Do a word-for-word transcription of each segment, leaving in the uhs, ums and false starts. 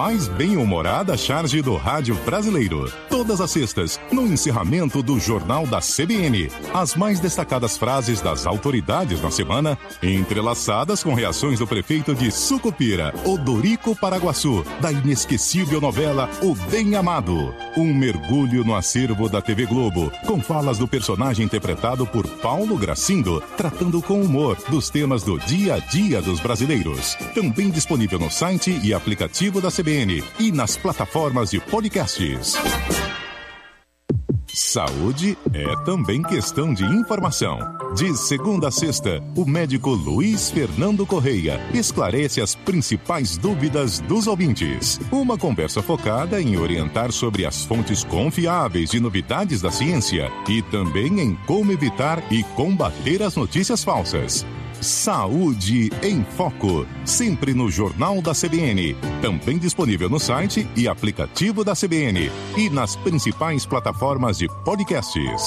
mais bem-humorada charge do rádio brasileiro. Todas as sextas, no encerramento do Jornal da C B N. As mais destacadas frases das autoridades na semana, entrelaçadas com reações do prefeito de Sucupira, Odorico Paraguaçu, da inesquecível novela O Bem Amado. Um mergulho no acervo da T V Globo, com falas do personagem interpretado por Paulo Gracindo, tratando com humor dos temas do dia a dia dos brasileiros. Também disponível no site e aplicativo da C B N e nas plataformas de podcasts. Saúde é também questão de informação. De segunda a sexta, o médico Luiz Fernando Correia esclarece as principais dúvidas dos ouvintes. Uma conversa focada em orientar sobre as fontes confiáveis de novidades da ciência e também em como evitar e combater as notícias falsas. Saúde em Foco, sempre no Jornal da C B N, também disponível no site e aplicativo da C B N e nas principais plataformas de podcasts.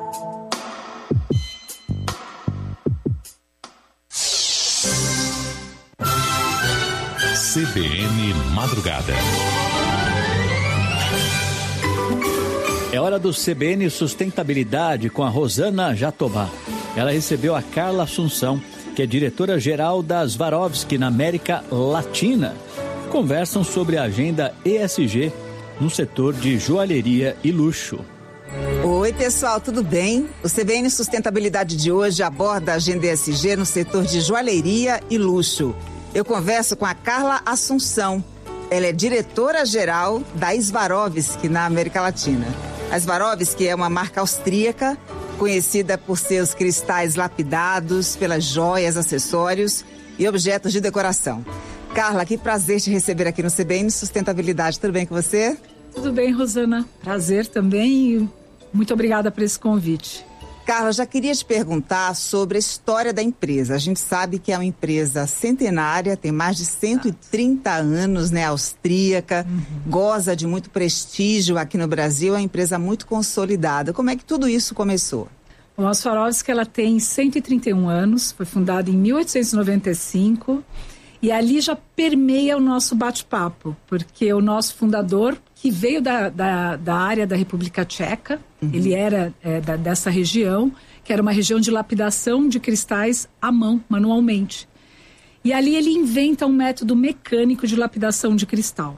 C B N Madrugada. É hora do C B N Sustentabilidade com a Rosana Jatobá. Ela recebeu a Carla Assunção, que é diretora-geral da Swarovski na América Latina. Conversam sobre a agenda E S G no setor de joalheria e luxo. Oi, pessoal, tudo bem? O C B N Sustentabilidade de hoje aborda a agenda E S G no setor de joalheria e luxo. Eu converso com a Carla Assunção. Ela é diretora-geral da Swarovski na América Latina. A Swarovski é uma marca austríaca, conhecida por seus cristais lapidados, pelas joias, acessórios e objetos de decoração. Carla, que prazer te receber aqui no C B N Sustentabilidade. Tudo bem com você? Tudo bem, Rosana. Prazer também e muito obrigada por esse convite. Carla, já queria te perguntar sobre a história da empresa. A gente sabe que é uma empresa centenária, tem mais de cento e trinta anos, né, austríaca, uhum. Goza de muito prestígio aqui no Brasil, é uma empresa muito consolidada. Como é que tudo isso começou? Bom, a Swarovski, ela tem cento e trinta e um anos, foi fundada em mil oitocentos e noventa e cinco e ali já permeia o nosso bate-papo, porque o nosso fundador, que veio da, da, da área da República Tcheca, uhum. Ele era é, da, dessa região, que era uma região de lapidação de cristais à mão, manualmente. E ali ele inventa um método mecânico de lapidação de cristal.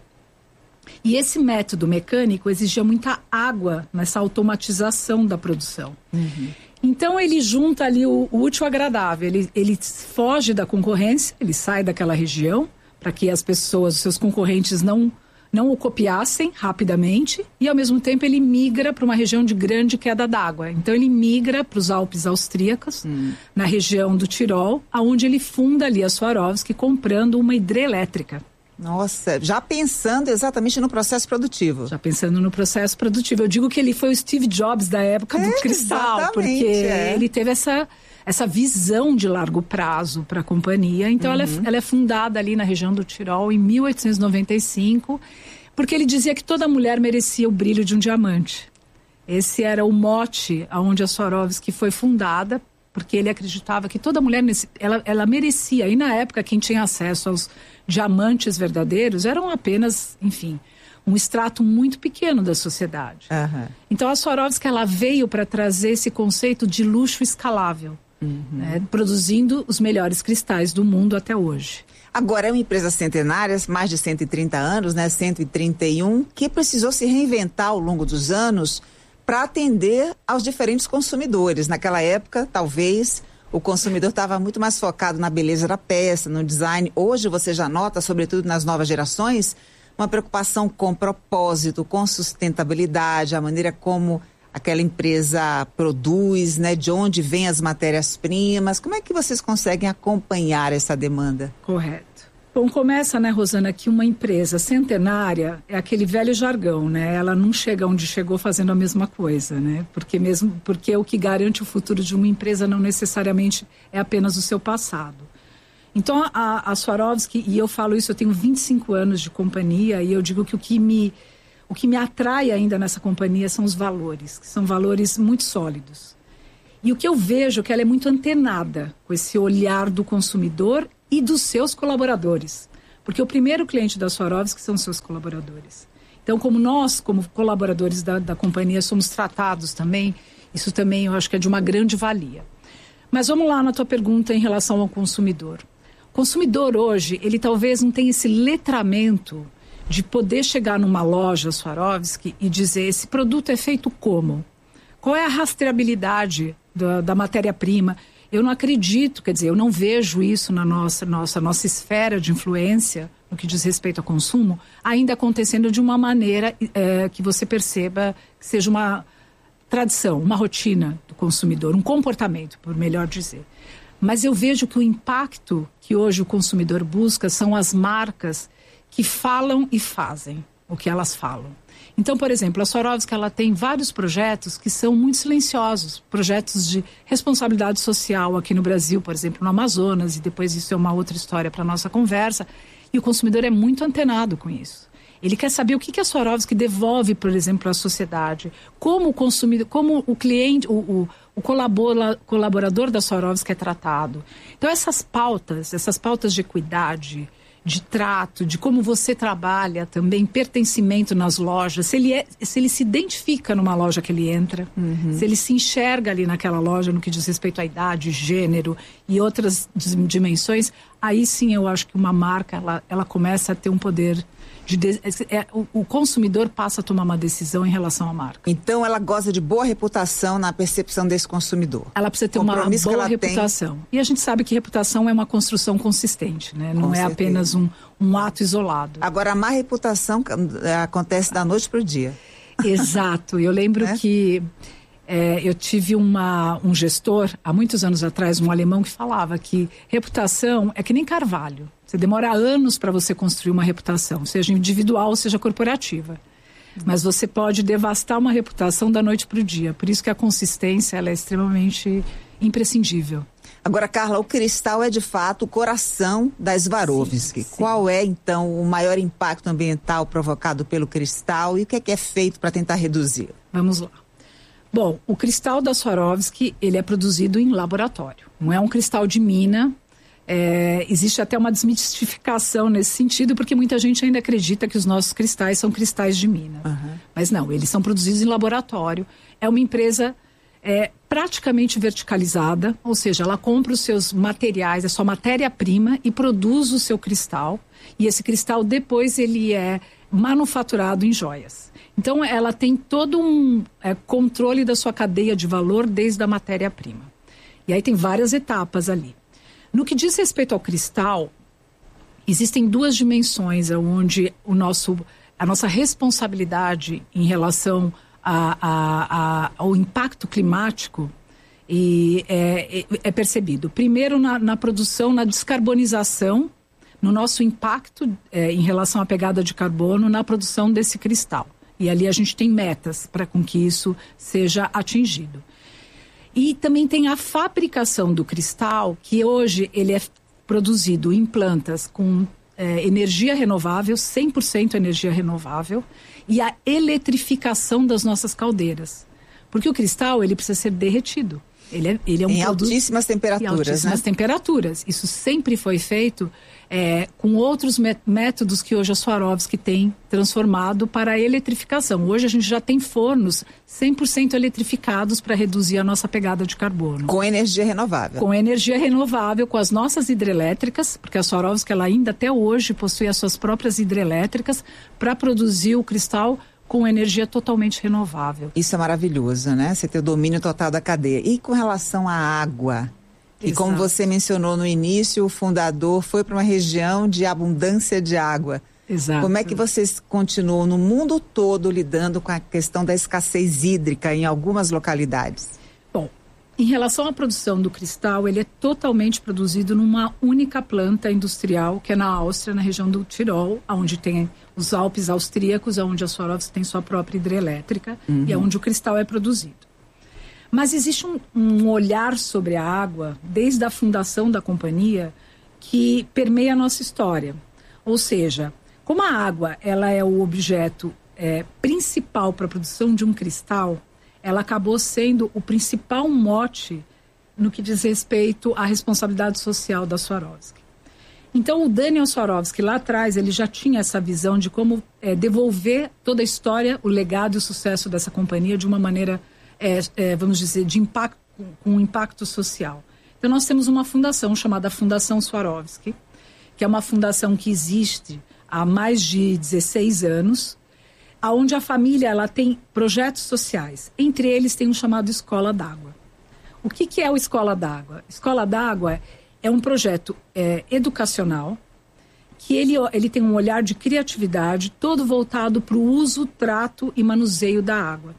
E esse método mecânico exigia muita água nessa automatização da produção. Uhum. Então ele junta ali o, o útil ao agradável, ele, ele foge da concorrência, ele sai daquela região, para que as pessoas, os seus concorrentes não... não o copiassem rapidamente e, ao mesmo tempo, ele migra para uma região de grande queda d'água. Então, ele migra para os Alpes austríacos, hum. na região do Tirol, aonde ele funda ali a Swarovski, comprando uma hidrelétrica. Nossa, já pensando exatamente no processo produtivo. Já pensando no processo produtivo. Eu digo que ele foi o Steve Jobs da época é, do cristal, porque é. ele teve essa... essa visão de largo prazo para a companhia. Então, uhum. ela, é, ela é fundada ali na região do Tirol em mil oitocentos e noventa e cinco, porque ele dizia que toda mulher merecia o brilho de um diamante. Esse era o mote onde a Swarovski foi fundada, porque ele acreditava que toda mulher, ela, ela merecia. E na época, quem tinha acesso aos diamantes verdadeiros eram apenas, enfim... um extrato muito pequeno da sociedade. Uhum. Então, a Swarovski, ela veio para trazer esse conceito de luxo escalável, uhum. né, produzindo os melhores cristais do mundo até hoje. Agora, é uma empresa centenária, mais de cento e trinta anos, né, cento e trinta e um, que precisou se reinventar ao longo dos anos para atender aos diferentes consumidores. Naquela época, talvez, o consumidor estava muito mais focado na beleza da peça, no design. Hoje, você já nota, sobretudo nas novas gerações, uma preocupação com propósito, com sustentabilidade, a maneira como aquela empresa produz, né, de onde vêm as matérias-primas. Como é que vocês conseguem acompanhar essa demanda? Correto. Bom, começa, né, Rosana, que uma empresa centenária é aquele velho jargão, né? Ela não chega onde chegou fazendo a mesma coisa, né? Porque mesmo, porque o que garante o futuro de uma empresa não necessariamente é apenas o seu passado. Então, a, a Swarovski, e eu falo isso, eu tenho vinte e cinco anos de companhia, e eu digo que o que me, o que me atrai ainda nessa companhia são os valores, que são valores muito sólidos. E o que eu vejo é que ela é muito antenada com esse olhar do consumidor e dos seus colaboradores. Porque o primeiro cliente da Swarovski são seus colaboradores. Então, como nós, como colaboradores da, da companhia, somos tratados também, isso também eu acho que é de uma grande valia. Mas vamos lá na tua pergunta em relação ao consumidor. O consumidor hoje, ele talvez não tenha esse letramento de poder chegar numa loja Swarovski e dizer, esse produto é feito como? Qual é a rastreabilidade da, da matéria-prima? Eu não acredito, quer dizer, eu não vejo isso na nossa, nossa, nossa esfera de influência, no que diz respeito ao consumo, ainda acontecendo de uma maneira é, que você perceba que seja uma tradição, uma rotina do consumidor, um comportamento, por melhor dizer. Mas eu vejo que o impacto que hoje o consumidor busca são as marcas que falam e fazem o que elas falam. Então, por exemplo, a Swarovski, ela tem vários projetos que são muito silenciosos, projetos de responsabilidade social aqui no Brasil, por exemplo, no Amazonas, e depois isso é uma outra história para a nossa conversa, e o consumidor é muito antenado com isso. Ele quer saber o que, que a Swarovski devolve, por exemplo, à sociedade, como o consumidor, como o cliente, o, o, o colabora, colaborador da Swarovski é tratado. Então, essas pautas, essas pautas de equidade, de trato, de como você trabalha também, pertencimento nas lojas, se ele, é, se ele se identifica numa loja que ele entra, uhum. se ele se enxerga ali naquela loja no que diz respeito à idade, gênero e outras dimensões, aí sim eu acho que uma marca, ela, ela começa a ter um poder de, de é, o, o consumidor passa a tomar uma decisão em relação à marca. Então ela goza de boa reputação na percepção desse consumidor. Ela precisa ter uma boa reputação. Tem... E a gente sabe que reputação é uma construção consistente, né? Não Com é certeza. apenas um, um ato isolado. Agora, a má reputação acontece da noite para o dia. Exato. Eu lembro é? que é, eu tive uma, um gestor, há muitos anos atrás, um alemão, que falava que reputação é que nem carvalho. Você demora anos para você construir uma reputação, seja individual, seja corporativa. Mas você pode devastar uma reputação da noite para o dia. Por isso que a consistência ela é extremamente imprescindível. Agora, Carla, o cristal é de fato o coração da Swarovski. Sim, sim. Qual é, então, o maior impacto ambiental provocado pelo cristal e o que é, que é feito para tentar reduzir? Vamos lá. Bom, o cristal da Swarovski, ele é produzido em laboratório. Não é um cristal de mina. É, existe até uma desmistificação nesse sentido, porque muita gente ainda acredita que os nossos cristais são cristais de mina. Uhum. Mas não, eles são produzidos em laboratório. É uma empresa é, praticamente verticalizada, ou seja, ela compra os seus materiais, a sua matéria-prima e produz o seu cristal. E esse cristal depois ele é manufaturado em joias. Então ela tem todo um é, controle da sua cadeia de valor desde a matéria-prima. E aí tem várias etapas ali. No que diz respeito ao cristal, existem duas dimensões onde o nosso, a nossa responsabilidade em relação a, a, a, ao impacto climático e, é, é percebido. Primeiro, na, na produção, na descarbonização, no nosso impacto é, em relação à pegada de carbono na produção desse cristal. E ali a gente tem metas para com que isso seja atingido. E também tem a fabricação do cristal, que hoje ele é produzido em plantas com é, energia renovável, cem por cento energia renovável, e a eletrificação das nossas caldeiras. Porque o cristal, ele precisa ser derretido. Ele é, ele é um em produto, altíssimas temperaturas, em altíssimas né? temperaturas. Isso sempre foi feito é, com outros métodos que hoje a Swarovski tem transformado para a eletrificação. Hoje a gente já tem fornos cem por cento eletrificados para reduzir a nossa pegada de carbono. Com energia renovável. Com energia renovável, com as nossas hidrelétricas, porque a Swarovski ela ainda até hoje possui as suas próprias hidrelétricas para produzir o cristal com energia totalmente renovável. Isso é maravilhoso, né? Você ter o domínio total da cadeia. E com relação à água? E Exato. Como você mencionou no início, o fundador foi para uma região de abundância de água. Exato. Como é que vocês continuam no mundo todo lidando com a questão da escassez hídrica em algumas localidades? Bom, em relação à produção do cristal, ele é totalmente produzido numa única planta industrial, que é na Áustria, na região do Tirol, onde tem os Alpes austríacos, onde a Swarovski tem sua própria hidrelétrica, uhum. e é onde o cristal é produzido. Mas existe um, um olhar sobre a água, desde a fundação da companhia, que permeia a nossa história. Ou seja, como a água ela é o objeto é, principal para a produção de um cristal, ela acabou sendo o principal mote no que diz respeito à responsabilidade social da Swarovski. Então o Daniel Swarovski lá atrás, ele já tinha essa visão de como é, devolver toda a história, o legado e o sucesso dessa companhia de uma maneira, é, é, vamos dizer, de impacto, com um impacto social. Então nós temos uma fundação chamada Fundação Swarovski, que é uma fundação que existe há mais de dezesseis anos, onde a família ela tem projetos sociais. Entre eles tem um chamado Escola d'Água. O que, que é o Escola d'Água? Escola d'Água é um projeto é, educacional que ele, ele tem um olhar de criatividade todo voltado para o uso, trato e manuseio da água.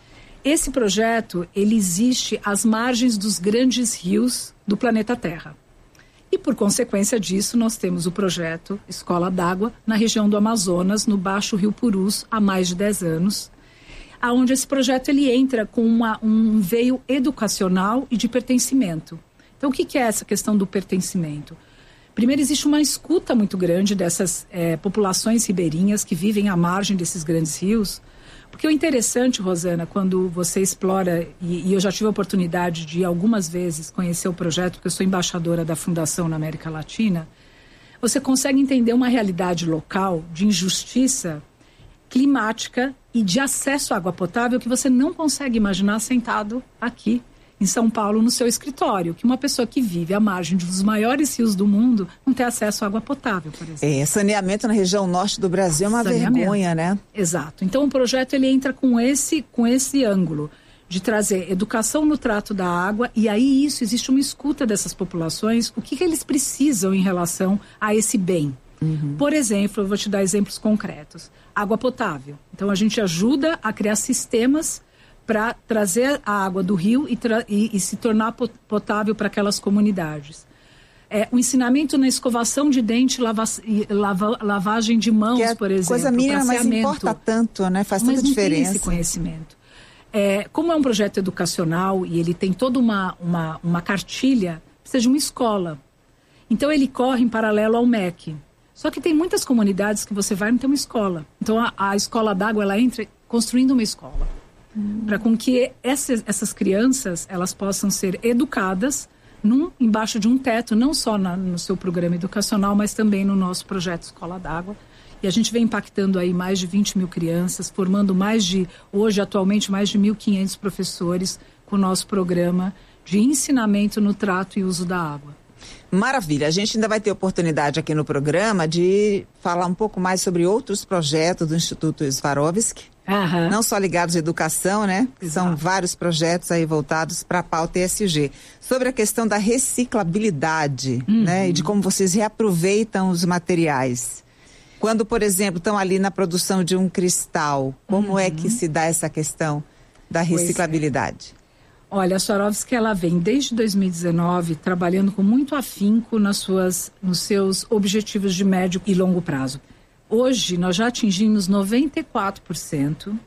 Esse projeto ele existe às margens dos grandes rios do planeta Terra. E, por consequência disso, nós temos o projeto Escola d'Água na região do Amazonas, no Baixo Rio Purus, há mais de dez anos, onde esse projeto ele entra com uma, um veio educacional e de pertencimento. Então, o que, que é essa questão do pertencimento? Primeiro, existe uma escuta muito grande dessas é, populações ribeirinhas que vivem à margem desses grandes rios. Porque o interessante, Rosana, quando você explora, e, e eu já tive a oportunidade de algumas vezes conhecer o projeto, porque eu sou embaixadora da Fundação na América Latina, você consegue entender uma realidade local de injustiça climática e de acesso à água potável que você não consegue imaginar sentado aqui em São Paulo, no seu escritório, que uma pessoa que vive à margem dos maiores rios do mundo não tem acesso à água potável, por exemplo. É, saneamento na região norte do Brasil é uma vergonha, né? Exato. Então o projeto ele entra com esse, com esse ângulo de trazer educação no trato da água, e aí isso, existe uma escuta dessas populações, o que, que eles precisam em relação a esse bem. Uhum. Por exemplo, eu vou te dar exemplos concretos. Água potável. Então a gente ajuda a criar sistemas para trazer a água do rio e, e, e se tornar potável para aquelas comunidades. É, o ensinamento na escovação de dente, lava, lava, lavagem de mãos, que é por exemplo. Coisa mínima, mas importa tanto, né? Faz tanta diferença. Mas não tem esse conhecimento. É, como é um projeto educacional e ele tem toda uma, uma, uma cartilha, precisa de uma escola. Então ele corre em paralelo ao M E C. Só que tem muitas comunidades que você vai e não tem uma escola. Então a, a escola d'água, ela entra construindo uma escola. Para com que essas, essas crianças elas possam ser educadas num, embaixo de um teto, não só na, no seu programa educacional, mas também no nosso projeto Escola d'Água. E a gente vem impactando aí mais de vinte mil crianças, formando mais de, hoje atualmente, mais de mil e quinhentos professores com o nosso programa de ensinamento no trato e uso da água. Maravilha, a gente ainda vai ter oportunidade aqui no programa de falar um pouco mais sobre outros projetos do Instituto Swarovski. Aham. Não só ligados à educação, né? Exato. São vários projetos aí voltados para a pauta E S G. Sobre a questão da reciclabilidade, uhum. né? E de como vocês reaproveitam os materiais. Quando, por exemplo, estão ali na produção de um cristal, como uhum. é que se dá essa questão da reciclabilidade? É. Olha, a Swarovski, ela vem desde dois mil e dezenove trabalhando com muito afinco nas suas, nos seus objetivos de médio e longo prazo. Hoje, nós já atingimos noventa e quatro por cento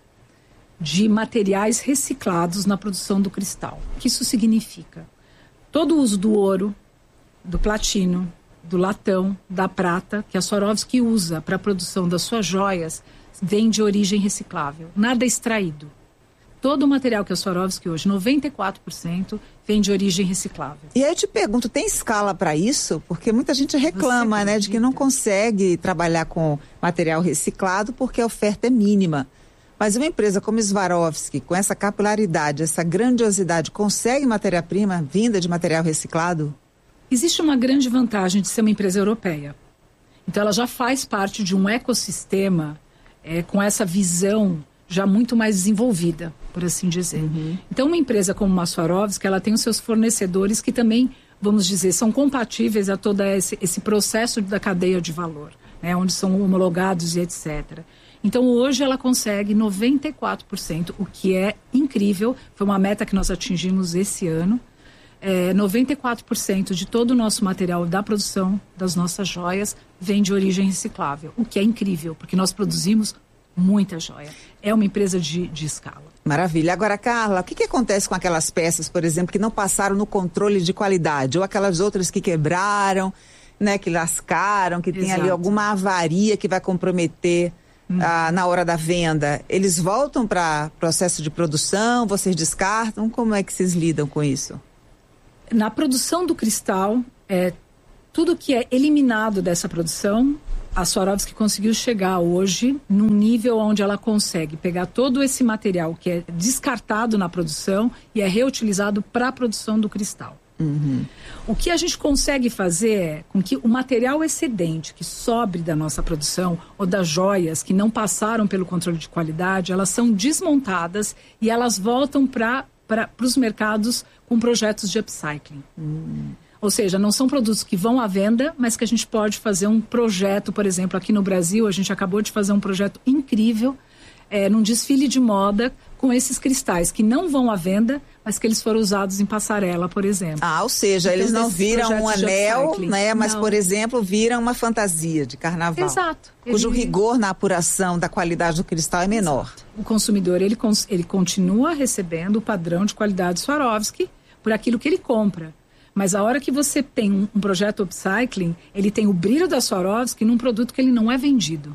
de materiais reciclados na produção do cristal. O que isso significa? Todo o uso do ouro, do platino, do latão, da prata, que a Swarovski usa para a produção das suas joias, vem de origem reciclável. Nada é extraído. Todo o material que a Swarovski hoje, noventa e quatro por cento, vem de origem reciclável. E aí eu te pergunto, tem escala para isso? Porque muita gente reclama, né, de que não consegue trabalhar com material reciclado porque a oferta é mínima. Mas uma empresa como Swarovski, com essa capilaridade, essa grandiosidade, consegue matéria-prima vinda de material reciclado? Existe uma grande vantagem de ser uma empresa europeia. Então ela já faz parte de um ecossistema é, com essa visão já muito mais desenvolvida, por assim dizer. Uhum. Então, uma empresa como a Swarovski, ela tem os seus fornecedores que também, vamos dizer, são compatíveis a todo esse, esse processo da cadeia de valor, né, onde são homologados e etcétera. Então, hoje ela consegue noventa e quatro por cento, o que é incrível, foi uma meta que nós atingimos esse ano. É, noventa e quatro por cento de todo o nosso material da produção das nossas joias vem de origem reciclável, o que é incrível, porque nós produzimos muita joia. É uma empresa de, de escala. Maravilha. Agora, Carla, o que, que acontece com aquelas peças, por exemplo, que não passaram no controle de qualidade? Ou aquelas outras que quebraram, né, que lascaram, que Exato. Tem ali alguma avaria que vai comprometer hum. ah, na hora da venda? Eles voltam para processo de produção? Vocês descartam? Como é que vocês lidam com isso? Na produção do cristal, é, tudo que é eliminado dessa produção, a Swarovski conseguiu chegar hoje num nível onde ela consegue pegar todo esse material que é descartado na produção e é reutilizado para a produção do cristal. Uhum. O que a gente consegue fazer é com que o material excedente que sobre da nossa produção ou das joias que não passaram pelo controle de qualidade, elas são desmontadas e elas voltam para para os mercados com projetos de upcycling. Uhum. Ou seja, não são produtos que vão à venda, mas que a gente pode fazer um projeto, por exemplo, aqui no Brasil, a gente acabou de fazer um projeto incrível, é, num desfile de moda, com esses cristais que não vão à venda, mas que eles foram usados em passarela, por exemplo. Ah, ou seja, então, eles não viram um anel, né? Mas, não. por exemplo, viram uma fantasia de carnaval. Exato. Cujo ele... rigor na apuração da qualidade do cristal é menor. Exato. O consumidor, ele, ele continua recebendo o padrão de qualidade Swarovski por aquilo que ele compra. Mas a hora que você tem um, um projeto upcycling, ele tem o brilho da Swarovski num produto que ele não é vendido.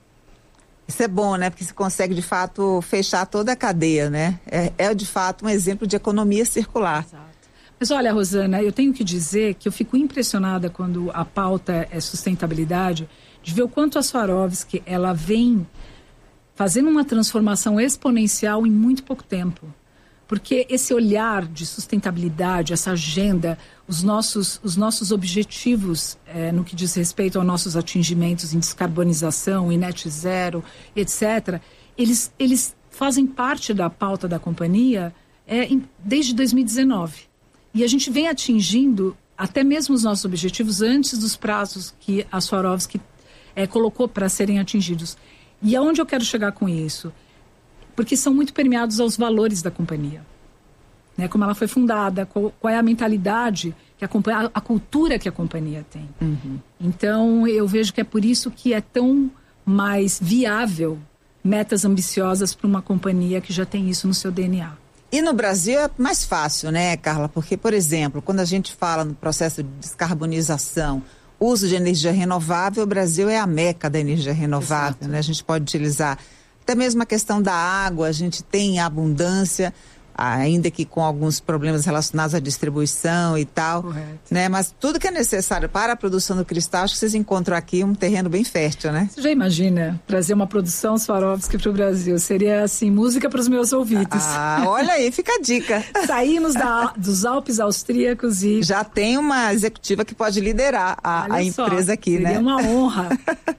Isso é bom, né? Porque você consegue, de fato, fechar toda a cadeia, né? É, é de fato, um exemplo de economia circular. Exato. Mas olha, Rosana, eu tenho que dizer que eu fico impressionada quando a pauta é sustentabilidade, de ver o quanto a Swarovski, ela vem fazendo uma transformação exponencial em muito pouco tempo. Porque esse olhar de sustentabilidade, essa agenda, os nossos, os nossos objetivos é, no que diz respeito aos nossos atingimentos em descarbonização, em net zero, etcétera, eles, eles fazem parte da pauta da companhia é, em, desde dois mil e dezenove. E a gente vem atingindo até mesmo os nossos objetivos antes dos prazos que a Swarovski é, colocou para serem atingidos. E aonde eu quero chegar com isso? Porque são muito permeados aos valores da companhia, né? Como ela foi fundada, qual, qual é a mentalidade, que a, companhia, a cultura que a companhia tem. Uhum. Então, eu vejo que é por isso que é tão mais viável metas ambiciosas para uma companhia que já tem isso no seu D N A. E no Brasil é mais fácil, né, Carla? Porque, por exemplo, quando a gente fala no processo de descarbonização, uso de energia renovável, o Brasil é a meca da energia renovável, né? A gente pode utilizar até mesmo a questão da água, a gente tem abundância, ainda que com alguns problemas relacionados à distribuição e tal, Correto. né? Mas tudo que é necessário para a produção do cristal, acho que vocês encontram aqui um terreno bem fértil, né? Você já imagina trazer uma produção Swarovski para o Brasil? Seria, assim, música para os meus ouvidos. Ah, olha aí, fica a dica. Saímos da, dos Alpes austríacos e... Já tem uma executiva que pode liderar a, a empresa só, aqui, seria né? Seria uma honra.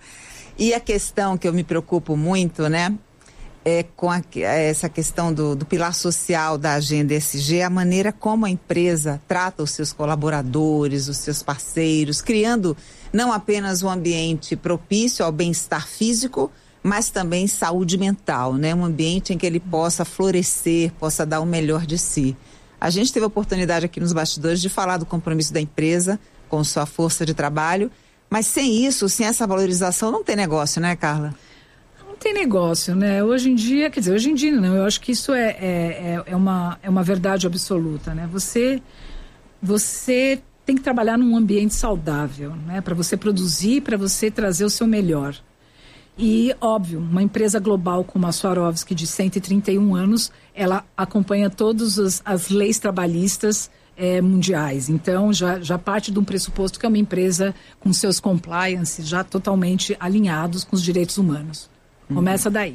E a questão que eu me preocupo muito, né? É com a, essa questão do, do pilar social da agenda E S G, a maneira como a empresa trata os seus colaboradores, os seus parceiros, criando não apenas um ambiente propício ao bem-estar físico, mas também saúde mental, né? Um ambiente em que ele possa florescer, possa dar o melhor de si. A gente teve a oportunidade aqui nos bastidores de falar do compromisso da empresa com sua força de trabalho, mas sem isso, sem essa valorização, não tem negócio, né, Carla? Não tem negócio, né? Hoje em dia, quer dizer, hoje em dia não, eu acho que isso é, é, é, uma, é uma verdade absoluta, né? Você, você tem que trabalhar num ambiente saudável, né? Para você produzir, para você trazer o seu melhor. E, óbvio, uma empresa global como a Swarovski, de cento e trinta e um anos, ela acompanha todas as, as leis trabalhistas É, mundiais. Então, já, já parte de um pressuposto que é uma empresa com seus compliance já totalmente alinhados com os direitos humanos. Uhum. Começa daí.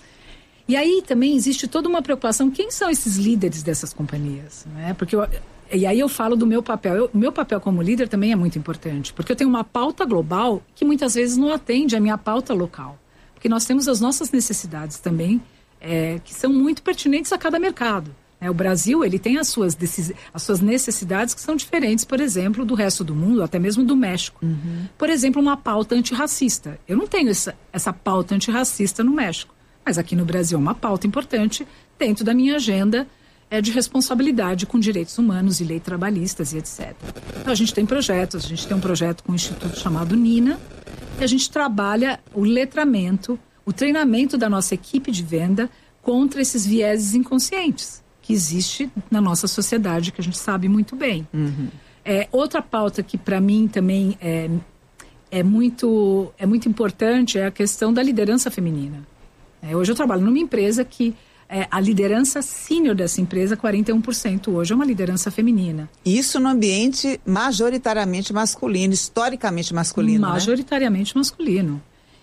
E aí também existe toda uma preocupação, quem são esses líderes dessas companhias? Né? Porque eu, e aí eu falo do meu papel. O meu papel como líder também é muito importante, porque eu tenho uma pauta global que muitas vezes não atende à minha pauta local. Porque nós temos as nossas necessidades também, é, que são muito pertinentes a cada mercado. É, o Brasil, ele tem as suas, decis... as suas necessidades que são diferentes, por exemplo, do resto do mundo, até mesmo do México. Uhum. Por exemplo, uma pauta antirracista. Eu não tenho essa, essa pauta antirracista no México, mas aqui no Brasil é uma pauta importante dentro da minha agenda é, de responsabilidade com direitos humanos e leis trabalhistas e etcétera. Então, a gente tem projetos, a gente tem um projeto com um instituto chamado Nina, e a gente trabalha o letramento, o treinamento da nossa equipe de venda contra esses vieses inconscientes que existe na nossa sociedade, que a gente sabe muito bem. Uhum. É, outra pauta que para mim também é, é, muito, é muito importante é a questão da liderança feminina. É, hoje eu trabalho numa empresa que é, a liderança sênior dessa empresa, quarenta e um por cento hoje é uma liderança feminina. Isso no ambiente majoritariamente masculino, historicamente masculino, Majoritariamente né? masculino.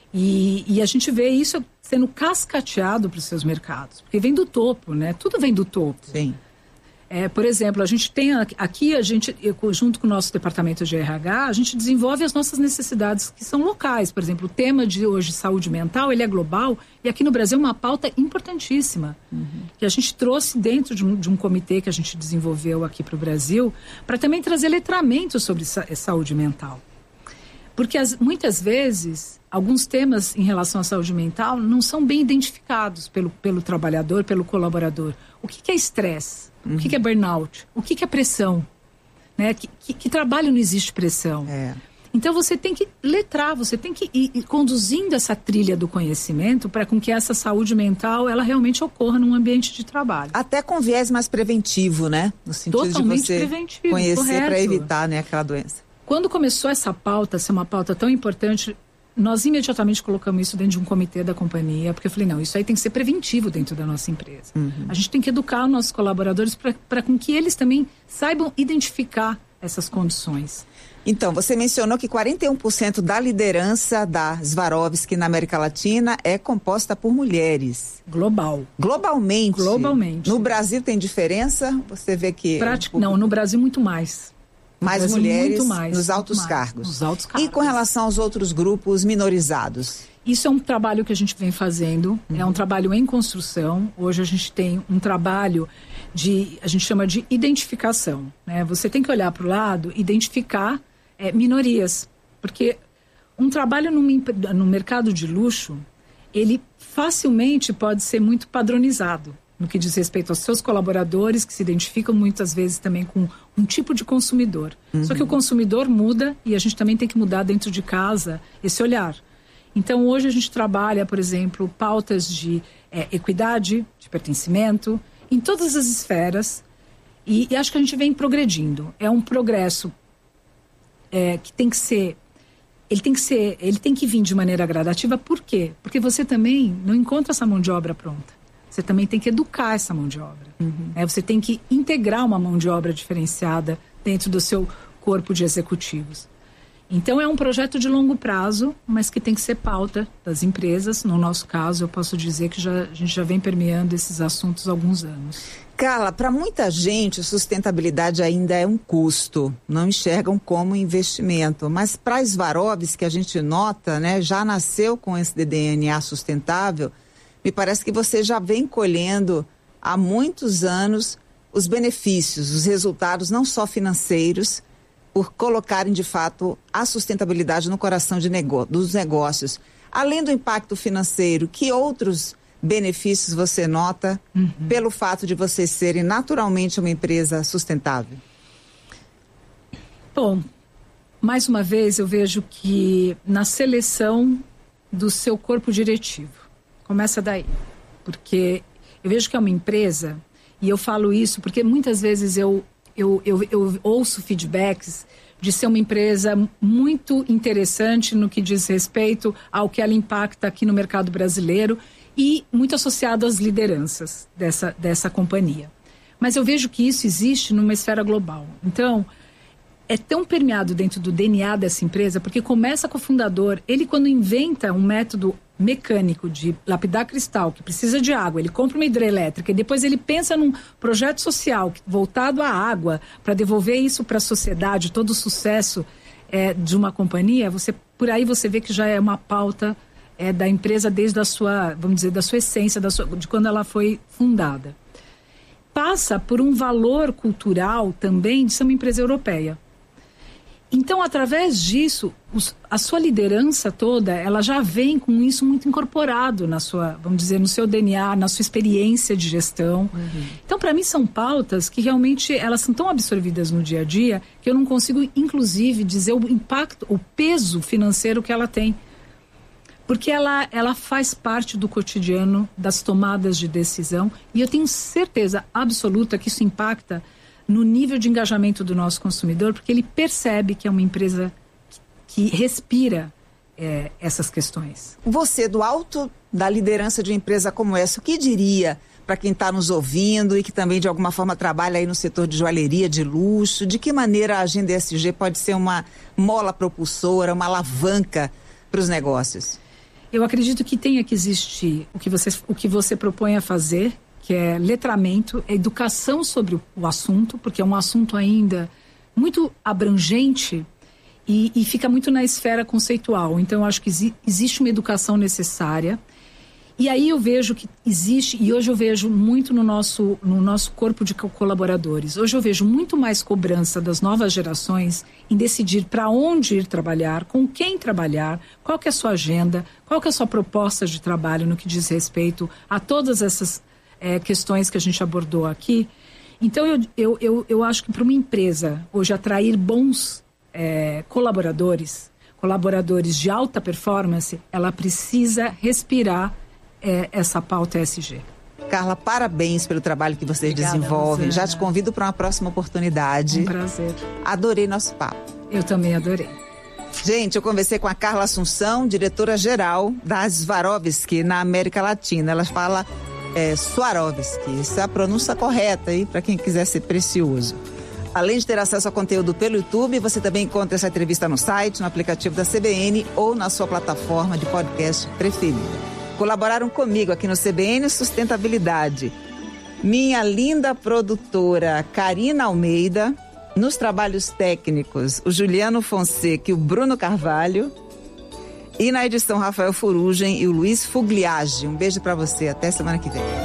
E, e a gente vê isso sendo cascateado para os seus mercados, porque vem do topo, né? Tudo vem do topo. Sim. É, por exemplo, a gente tem aqui, a gente, junto com o nosso departamento de R H, a gente desenvolve as nossas necessidades que são locais. Por exemplo, o tema de hoje, saúde mental, ele é global e aqui no Brasil é uma pauta importantíssima. Uhum. Que a gente trouxe dentro de um, de um comitê que a gente desenvolveu aqui para o Brasil, para também trazer letramento sobre sa- saúde mental. Porque as, muitas vezes, alguns temas em relação à saúde mental não são bem identificados pelo, pelo trabalhador, pelo colaborador. O que, que é estresse? Uhum. O que, que é burnout? O que, que é pressão? Né? Que, que, que trabalho não existe pressão? É. Então você tem que letrar, você tem que ir, ir conduzindo essa trilha do conhecimento para com que essa saúde mental ela realmente ocorra num ambiente de trabalho. Até com viés mais preventivo, né? No sentido Totalmente de você preventivo, conhecer para evitar, né, aquela doença. Quando começou essa pauta, ser uma pauta tão importante, nós imediatamente colocamos isso dentro de um comitê da companhia, porque eu falei, não, isso aí tem que ser preventivo dentro da nossa empresa. Uhum. A gente tem que educar os nossos colaboradores para com que eles também saibam identificar essas condições. Então, você mencionou que quarenta e um por cento da liderança da Swarovski na América Latina é composta por mulheres. Global. Globalmente? Globalmente. No Brasil tem diferença? Você vê que... Pratic... Não, no Brasil muito mais. Mais mulheres mais, nos altos mais, cargos. Nos altos cargos. E com relação aos outros grupos minorizados? Isso é um trabalho que a gente vem fazendo, uhum. é um trabalho em construção. Hoje a gente tem um trabalho de, a gente chama de identificação. Né? Você tem que olhar para o lado, identificar é, minorias. Porque um trabalho no, no mercado de luxo, ele facilmente pode ser muito padronizado. No que diz respeito aos seus colaboradores, que se identificam muitas vezes também com um tipo de consumidor. Uhum. Só que o consumidor muda e a gente também tem que mudar dentro de casa esse olhar. Então, hoje a gente trabalha, por exemplo, pautas de é, equidade, de pertencimento, em todas as esferas. E, e acho que a gente vem progredindo. É um progresso é, que tem que ser... Ele tem que ser, ele tem que vir de maneira gradativa. Por quê? Porque você também não encontra essa mão de obra pronta. Você também tem que educar essa mão de obra. Uhum. É, você tem que integrar uma mão de obra diferenciada dentro do seu corpo de executivos. Então, é um projeto de longo prazo, mas que tem que ser pauta das empresas. No nosso caso, eu posso dizer que já, a gente já vem permeando esses assuntos há alguns anos. Carla, para muita gente, sustentabilidade ainda é um custo. Não enxergam como investimento. Mas para a Swarovski, que a gente nota, né, já nasceu com esse D N A sustentável, me parece que você já vem colhendo há muitos anos os benefícios, os resultados não só financeiros, por colocarem de fato a sustentabilidade no coração de negó- dos negócios. Além do impacto financeiro, que outros benefícios você nota uhum. pelo fato de vocês serem naturalmente uma empresa sustentável? Bom, mais uma vez eu vejo que na seleção do seu corpo diretivo, começa daí, porque eu vejo que é uma empresa, e eu falo isso porque muitas vezes eu, eu, eu, eu ouço feedbacks de ser uma empresa muito interessante no que diz respeito ao que ela impacta aqui no mercado brasileiro e muito associado às lideranças dessa, dessa companhia. Mas eu vejo que isso existe numa esfera global. Então, é tão permeado dentro do D N A dessa empresa, porque começa com o fundador, ele quando inventa um método mecânico de lapidar cristal, que precisa de água, ele compra uma hidrelétrica e depois ele pensa num projeto social voltado à água, para devolver isso para a sociedade, todo o sucesso é, de uma companhia, você, por aí você vê que já é uma pauta é, da empresa desde a sua, vamos dizer, da sua essência, da sua, de quando ela foi fundada. Passa por um valor cultural também de ser uma empresa europeia. Então, através disso, os, a sua liderança toda, ela já vem com isso muito incorporado na sua, vamos dizer, no seu D N A, na sua experiência de gestão. Uhum. Então, para mim, são pautas que realmente, elas são tão absorvidas no dia a dia, que eu não consigo, inclusive, dizer o impacto, o peso financeiro que ela tem. Porque ela, ela faz parte do cotidiano, das tomadas de decisão, e eu tenho certeza absoluta que isso impacta no nível de engajamento do nosso consumidor, porque ele percebe que é uma empresa que, que respira é, essas questões. Você, do alto da liderança de uma empresa como essa, o que diria para quem está nos ouvindo e que também de alguma forma trabalha aí no setor de joalheria, de luxo? De que maneira a Agenda E S G pode ser uma mola propulsora, uma alavanca para os negócios? Eu acredito que tenha que existir o que você, o que você propõe a fazer, que é letramento, é educação sobre o, o assunto, porque é um assunto ainda muito abrangente e, e fica muito na esfera conceitual. Então, eu acho que exi- existe uma educação necessária. E aí eu vejo que existe, e hoje eu vejo muito no nosso, no nosso corpo de colaboradores, hoje eu vejo muito mais cobrança das novas gerações em decidir para onde ir trabalhar, com quem trabalhar, qual que é a sua agenda, qual que é a sua proposta de trabalho no que diz respeito a todas essas é, questões que a gente abordou aqui. Então eu, eu, eu, eu acho que para uma empresa hoje atrair bons é, colaboradores, colaboradores de alta performance, ela precisa respirar É essa pauta E S G. Carla, parabéns pelo trabalho que vocês Obrigada, desenvolvem. Rosana. Já te convido para uma próxima oportunidade. Um prazer. Adorei nosso papo. Eu também adorei. Gente, eu conversei com a Carla Assunção, diretora-geral da Swarovski na América Latina. Ela fala é, Swarovski, essa é a pronúncia correta aí para quem quiser ser precioso. Além de ter acesso a conteúdo pelo YouTube, você também encontra essa entrevista no site, no aplicativo da C B N ou na sua plataforma de podcast preferida. Colaboraram comigo aqui no C B N Sustentabilidade minha linda produtora Karina Almeida, nos trabalhos técnicos o Juliano Fonseca e o Bruno Carvalho, e na edição Rafael Furugem e o Luiz Fugliage. Um beijo para você, até semana que vem.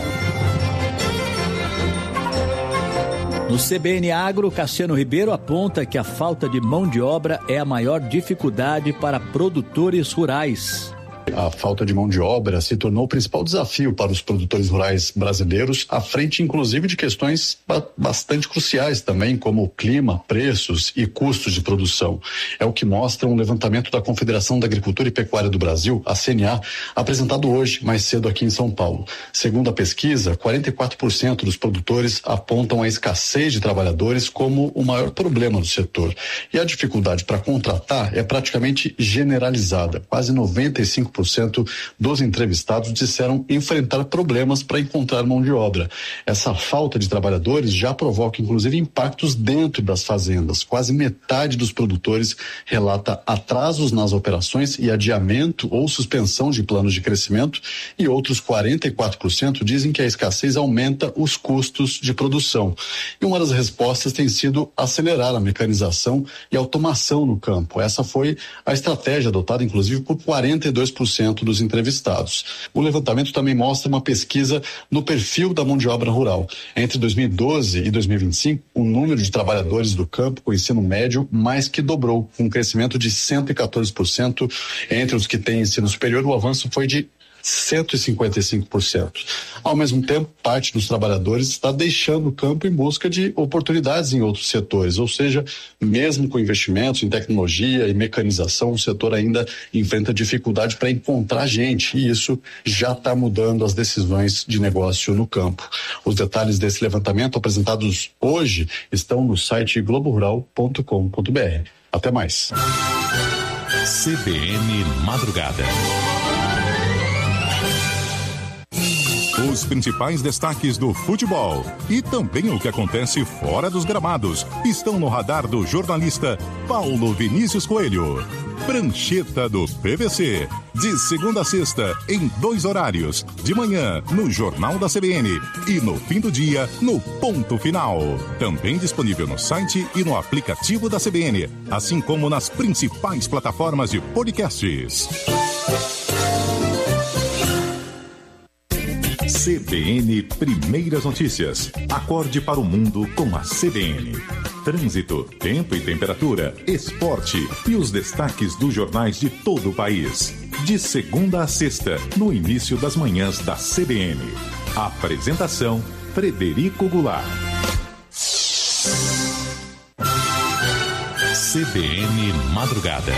No C B N Agro, Cassiano Ribeiro aponta que a falta de mão de obra é a maior dificuldade para produtores rurais. A falta de mão de obra se tornou o principal desafio para os produtores rurais brasileiros, à frente inclusive de questões ba- bastante cruciais também, como o clima, preços e custos de produção. É o que mostra um levantamento da Confederação da Agricultura e Pecuária do Brasil, a C N A, apresentado hoje, mais cedo aqui em São Paulo. Segundo a pesquisa, quarenta e quatro por cento dos produtores apontam a escassez de trabalhadores como o maior problema do setor. E a dificuldade para contratar é praticamente generalizada. Quase noventa e cinco por cento dos entrevistados disseram enfrentar problemas para encontrar mão de obra. Essa falta de trabalhadores já provoca, inclusive, impactos dentro das fazendas. Quase metade dos produtores relata atrasos nas operações e adiamento ou suspensão de planos de crescimento, e outros quarenta e quatro por cento dizem que a escassez aumenta os custos de produção. E uma das respostas tem sido acelerar a mecanização e automação no campo. Essa foi a estratégia adotada, inclusive, por quarenta e dois por cento dos entrevistados. O levantamento também mostra uma pesquisa no perfil da mão de obra rural. Entre dois mil e doze e dois mil e vinte e cinco, o número de trabalhadores do campo com ensino médio mais que dobrou, com um crescimento de cento e quatorze por cento. Entre os que têm ensino superior, o avanço foi de cento e cinquenta e cinco por cento. Ao mesmo tempo, parte dos trabalhadores está deixando o campo em busca de oportunidades em outros setores, ou seja, mesmo com investimentos em tecnologia e mecanização, o setor ainda enfrenta dificuldade para encontrar gente, e isso já está mudando as decisões de negócio no campo. Os detalhes desse levantamento apresentados hoje estão no site globo rural ponto com ponto b r. Até mais. C B N Madrugada. Os principais destaques do futebol e também o que acontece fora dos gramados estão no radar do jornalista Paulo Vinícius Coelho. Prancheta do P V C, de segunda a sexta, em dois horários, de manhã no Jornal da C B N e no fim do dia no Ponto Final. Também disponível no site e no aplicativo da C B N, assim como nas principais plataformas de podcasts. C B N Primeiras Notícias. Acorde para o mundo com a C B N. Trânsito, tempo e temperatura, esporte e os destaques dos jornais de todo o país. De segunda a sexta, no início das manhãs da C B N. Apresentação: Frederico Goulart. C B N Madrugada.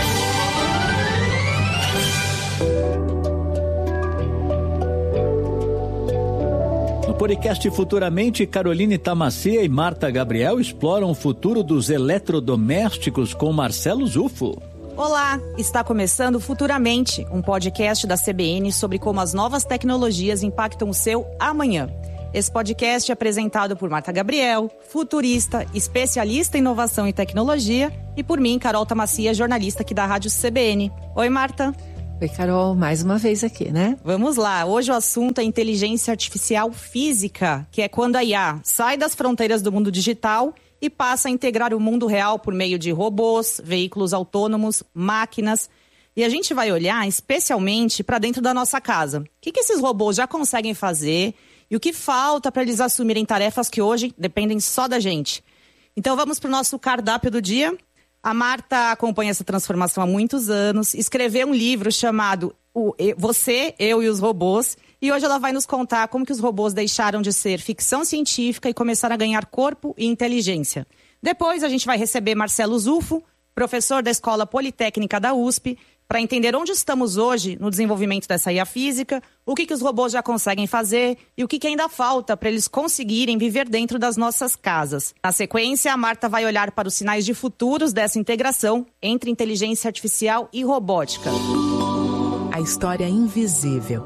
No podcast Futuramente, Caroline Tamacia e Marta Gabriel exploram o futuro dos eletrodomésticos com Marcelo Zufo. Olá, está começando Futuramente, um podcast da C B N sobre como as novas tecnologias impactam o seu amanhã. Esse podcast é apresentado por Marta Gabriel, futurista, especialista em inovação e tecnologia, e por mim, Carol Tamacia, jornalista aqui da Rádio C B N. Oi, Marta. Oi, Carol, mais uma vez aqui, né? Vamos lá, hoje o assunto é inteligência artificial física, que é quando a I A sai das fronteiras do mundo digital e passa a integrar o mundo real por meio de robôs, veículos autônomos, máquinas. E a gente vai olhar especialmente para dentro da nossa casa. O que, que esses robôs já conseguem fazer e o que falta para eles assumirem tarefas que hoje dependem só da gente. Então vamos para o nosso cardápio do dia. A Marta acompanha essa transformação há muitos anos, escreveu um livro chamado Você, Eu e os Robôs, e hoje ela vai nos contar como que os robôs deixaram de ser ficção científica e começaram a ganhar corpo e inteligência. Depois a gente vai receber Marcelo Zufo, professor da Escola Politécnica da U S P, para entender onde estamos hoje no desenvolvimento dessa I A física, o que, que os robôs já conseguem fazer e o que, que ainda falta para eles conseguirem viver dentro das nossas casas. Na sequência, a Marta vai olhar para os sinais de futuros dessa integração entre inteligência artificial e robótica. A história invisível.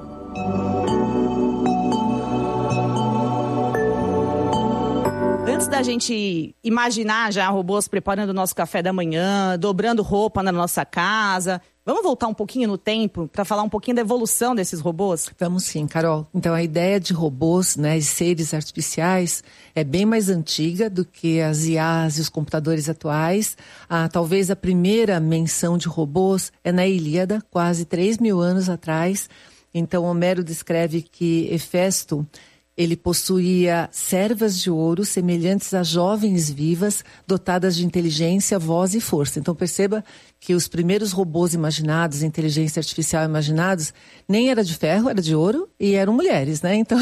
Antes da gente imaginar já robôs preparando o nosso café da manhã, dobrando roupa na nossa casa, vamos voltar um pouquinho no tempo para falar um pouquinho da evolução desses robôs? Vamos sim, Carol. Então a ideia de robôs, né, e seres artificiais é bem mais antiga do que as I As e os computadores atuais. Ah, talvez a primeira menção de robôs é na Ilíada, quase três mil anos atrás. Então Homero descreve que Hefesto ele possuía servas de ouro semelhantes a jovens vivas, dotadas de inteligência, voz e força. Então perceba que os primeiros robôs imaginados, inteligência artificial imaginados, nem era de ferro, era de ouro e eram mulheres, né? Então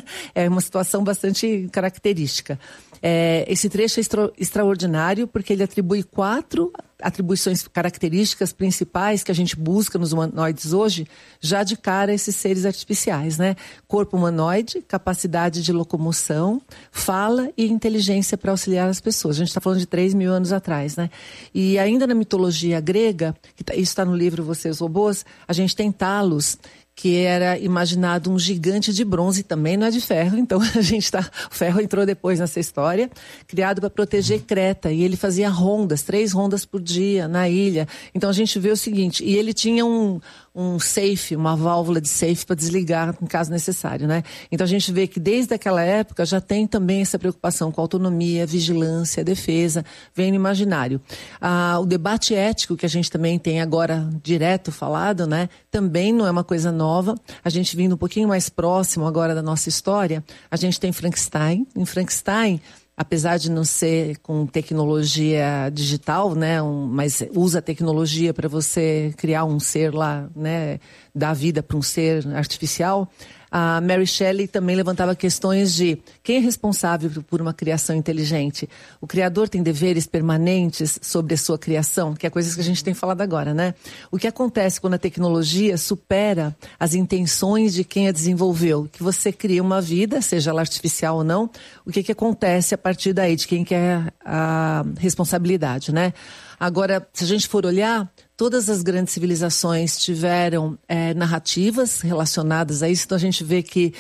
é uma situação bastante característica. É, esse trecho é extra, extraordinário porque ele atribui quatro atribuições características principais que a gente busca nos humanoides hoje, já de cara esses seres artificiais, né? Corpo humanoide, capacidade de locomoção, fala e inteligência para auxiliar as pessoas. A gente está falando de três mil anos atrás, né? E ainda na mitologia grega, que tá, isso está no livro Você, os Robôs, a gente tem Talos, que era imaginado um gigante de bronze, também não é de ferro, então a gente tá, o ferro entrou depois nessa história, criado para proteger Creta, e ele fazia rondas, três rondas por dia na ilha. Então a gente vê o seguinte, e ele tinha um, um safe, uma válvula de safe para desligar em caso necessário, né? Então a gente vê que desde aquela época já tem também essa preocupação com autonomia, vigilância, defesa, vem no imaginário. Ah, o debate ético que a gente também tem agora direto falado, né? Também não é uma coisa nova. Nova. A gente vindo um pouquinho mais próximo agora da nossa história, a gente tem Frankenstein. Em Frankenstein, apesar de não ser com tecnologia digital, né, um, mas usa a tecnologia para você criar um ser lá, né, dar vida para um ser artificial. A Mary Shelley também levantava questões de quem é responsável por uma criação inteligente. O criador tem deveres permanentes sobre a sua criação, que é coisas que a gente tem falado agora, né? O que acontece quando a tecnologia supera as intenções de quem a desenvolveu? Que você cria uma vida, seja ela artificial ou não, o que, que acontece a partir daí, de quem quer a responsabilidade, né? Agora, se a gente for olhar, todas as grandes civilizações tiveram é, narrativas relacionadas a isso. Então a gente vê que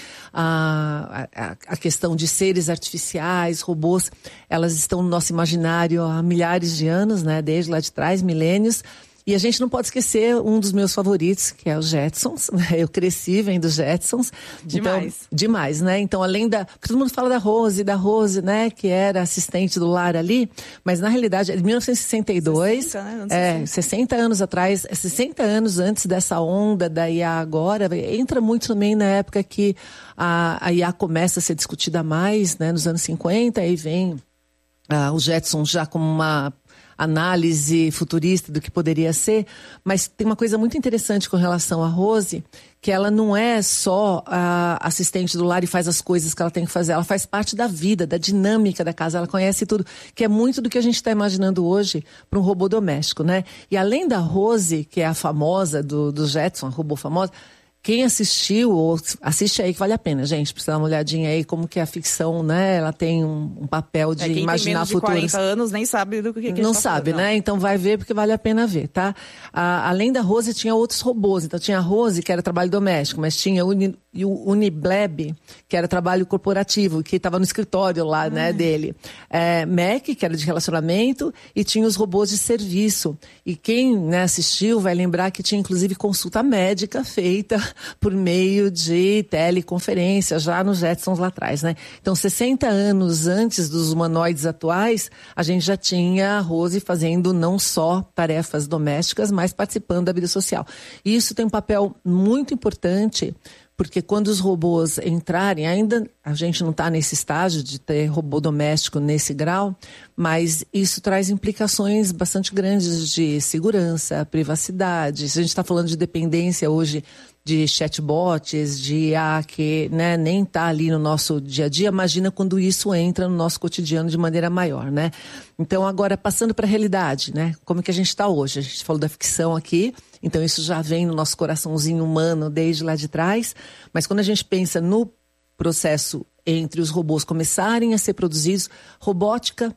a, a, a questão de seres artificiais, robôs, elas estão no nosso imaginário há milhares de anos, né? Desde lá de trás, milênios. E a gente não pode esquecer um dos meus favoritos, que é os Jetsons. Eu cresci vendo os Jetsons. Demais. Então, demais, né? Então, além da... Porque todo mundo fala da Rose, da Rose, né? Que era assistente do lar ali. Mas, na realidade, é de mil novecentos e sessenta e dois. sessenta, né? É, sessenta anos atrás. sessenta anos antes dessa onda da I A agora. Entra muito também na época que a, a I A começa a ser discutida mais, né? Nos anos cinquenta. Aí vem ah, os Jetsons já como uma... análise futurista do que poderia ser, mas tem uma coisa muito interessante com relação à Rose, que ela não é só a assistente do lar e faz as coisas que ela tem que fazer, ela faz parte da vida, da dinâmica da casa, ela conhece tudo, que é muito do que a gente está imaginando hoje para um robô doméstico, né? E além da Rose, que é a famosa do, do Jetson, a robô famosa, quem assistiu, ou assiste aí que vale a pena, gente, precisa dar uma olhadinha aí como que a ficção, né, ela tem um, um papel de é, quem imaginar tem menos futuros. de quarenta anos nem sabe do que, que a gente Não tá sabe, falando, né? não. Então vai ver porque vale a pena ver, tá? Ah, além da Rose, tinha outros robôs. Então tinha a Rose, que era trabalho doméstico, mas tinha o e o Unibleb, que era trabalho corporativo, que estava no escritório lá, né, dele. É, Mac, que era de relacionamento, e tinha os robôs de serviço. E quem, né, assistiu vai lembrar que tinha inclusive consulta médica feita por meio de teleconferência, já nos Jetsons lá atrás, né? Então, sessenta anos antes dos humanoides atuais, a gente já tinha a Rose fazendo não só tarefas domésticas, mas participando da vida social. E isso tem um papel muito importante, porque quando os robôs entrarem, ainda a gente não está nesse estágio de ter robô doméstico nesse grau, mas isso traz implicações bastante grandes de segurança, privacidade. Se a gente está falando de dependência hoje de chatbots, de I A que, né, nem está ali no nosso dia a dia, imagina quando isso entra no nosso cotidiano de maneira maior, né? Então, agora, passando para a realidade, né? Como que a gente está hoje? A gente falou da ficção aqui, então isso já vem no nosso coraçãozinho humano desde lá de trás, mas quando a gente pensa no processo entre os robôs começarem a ser produzidos, robótica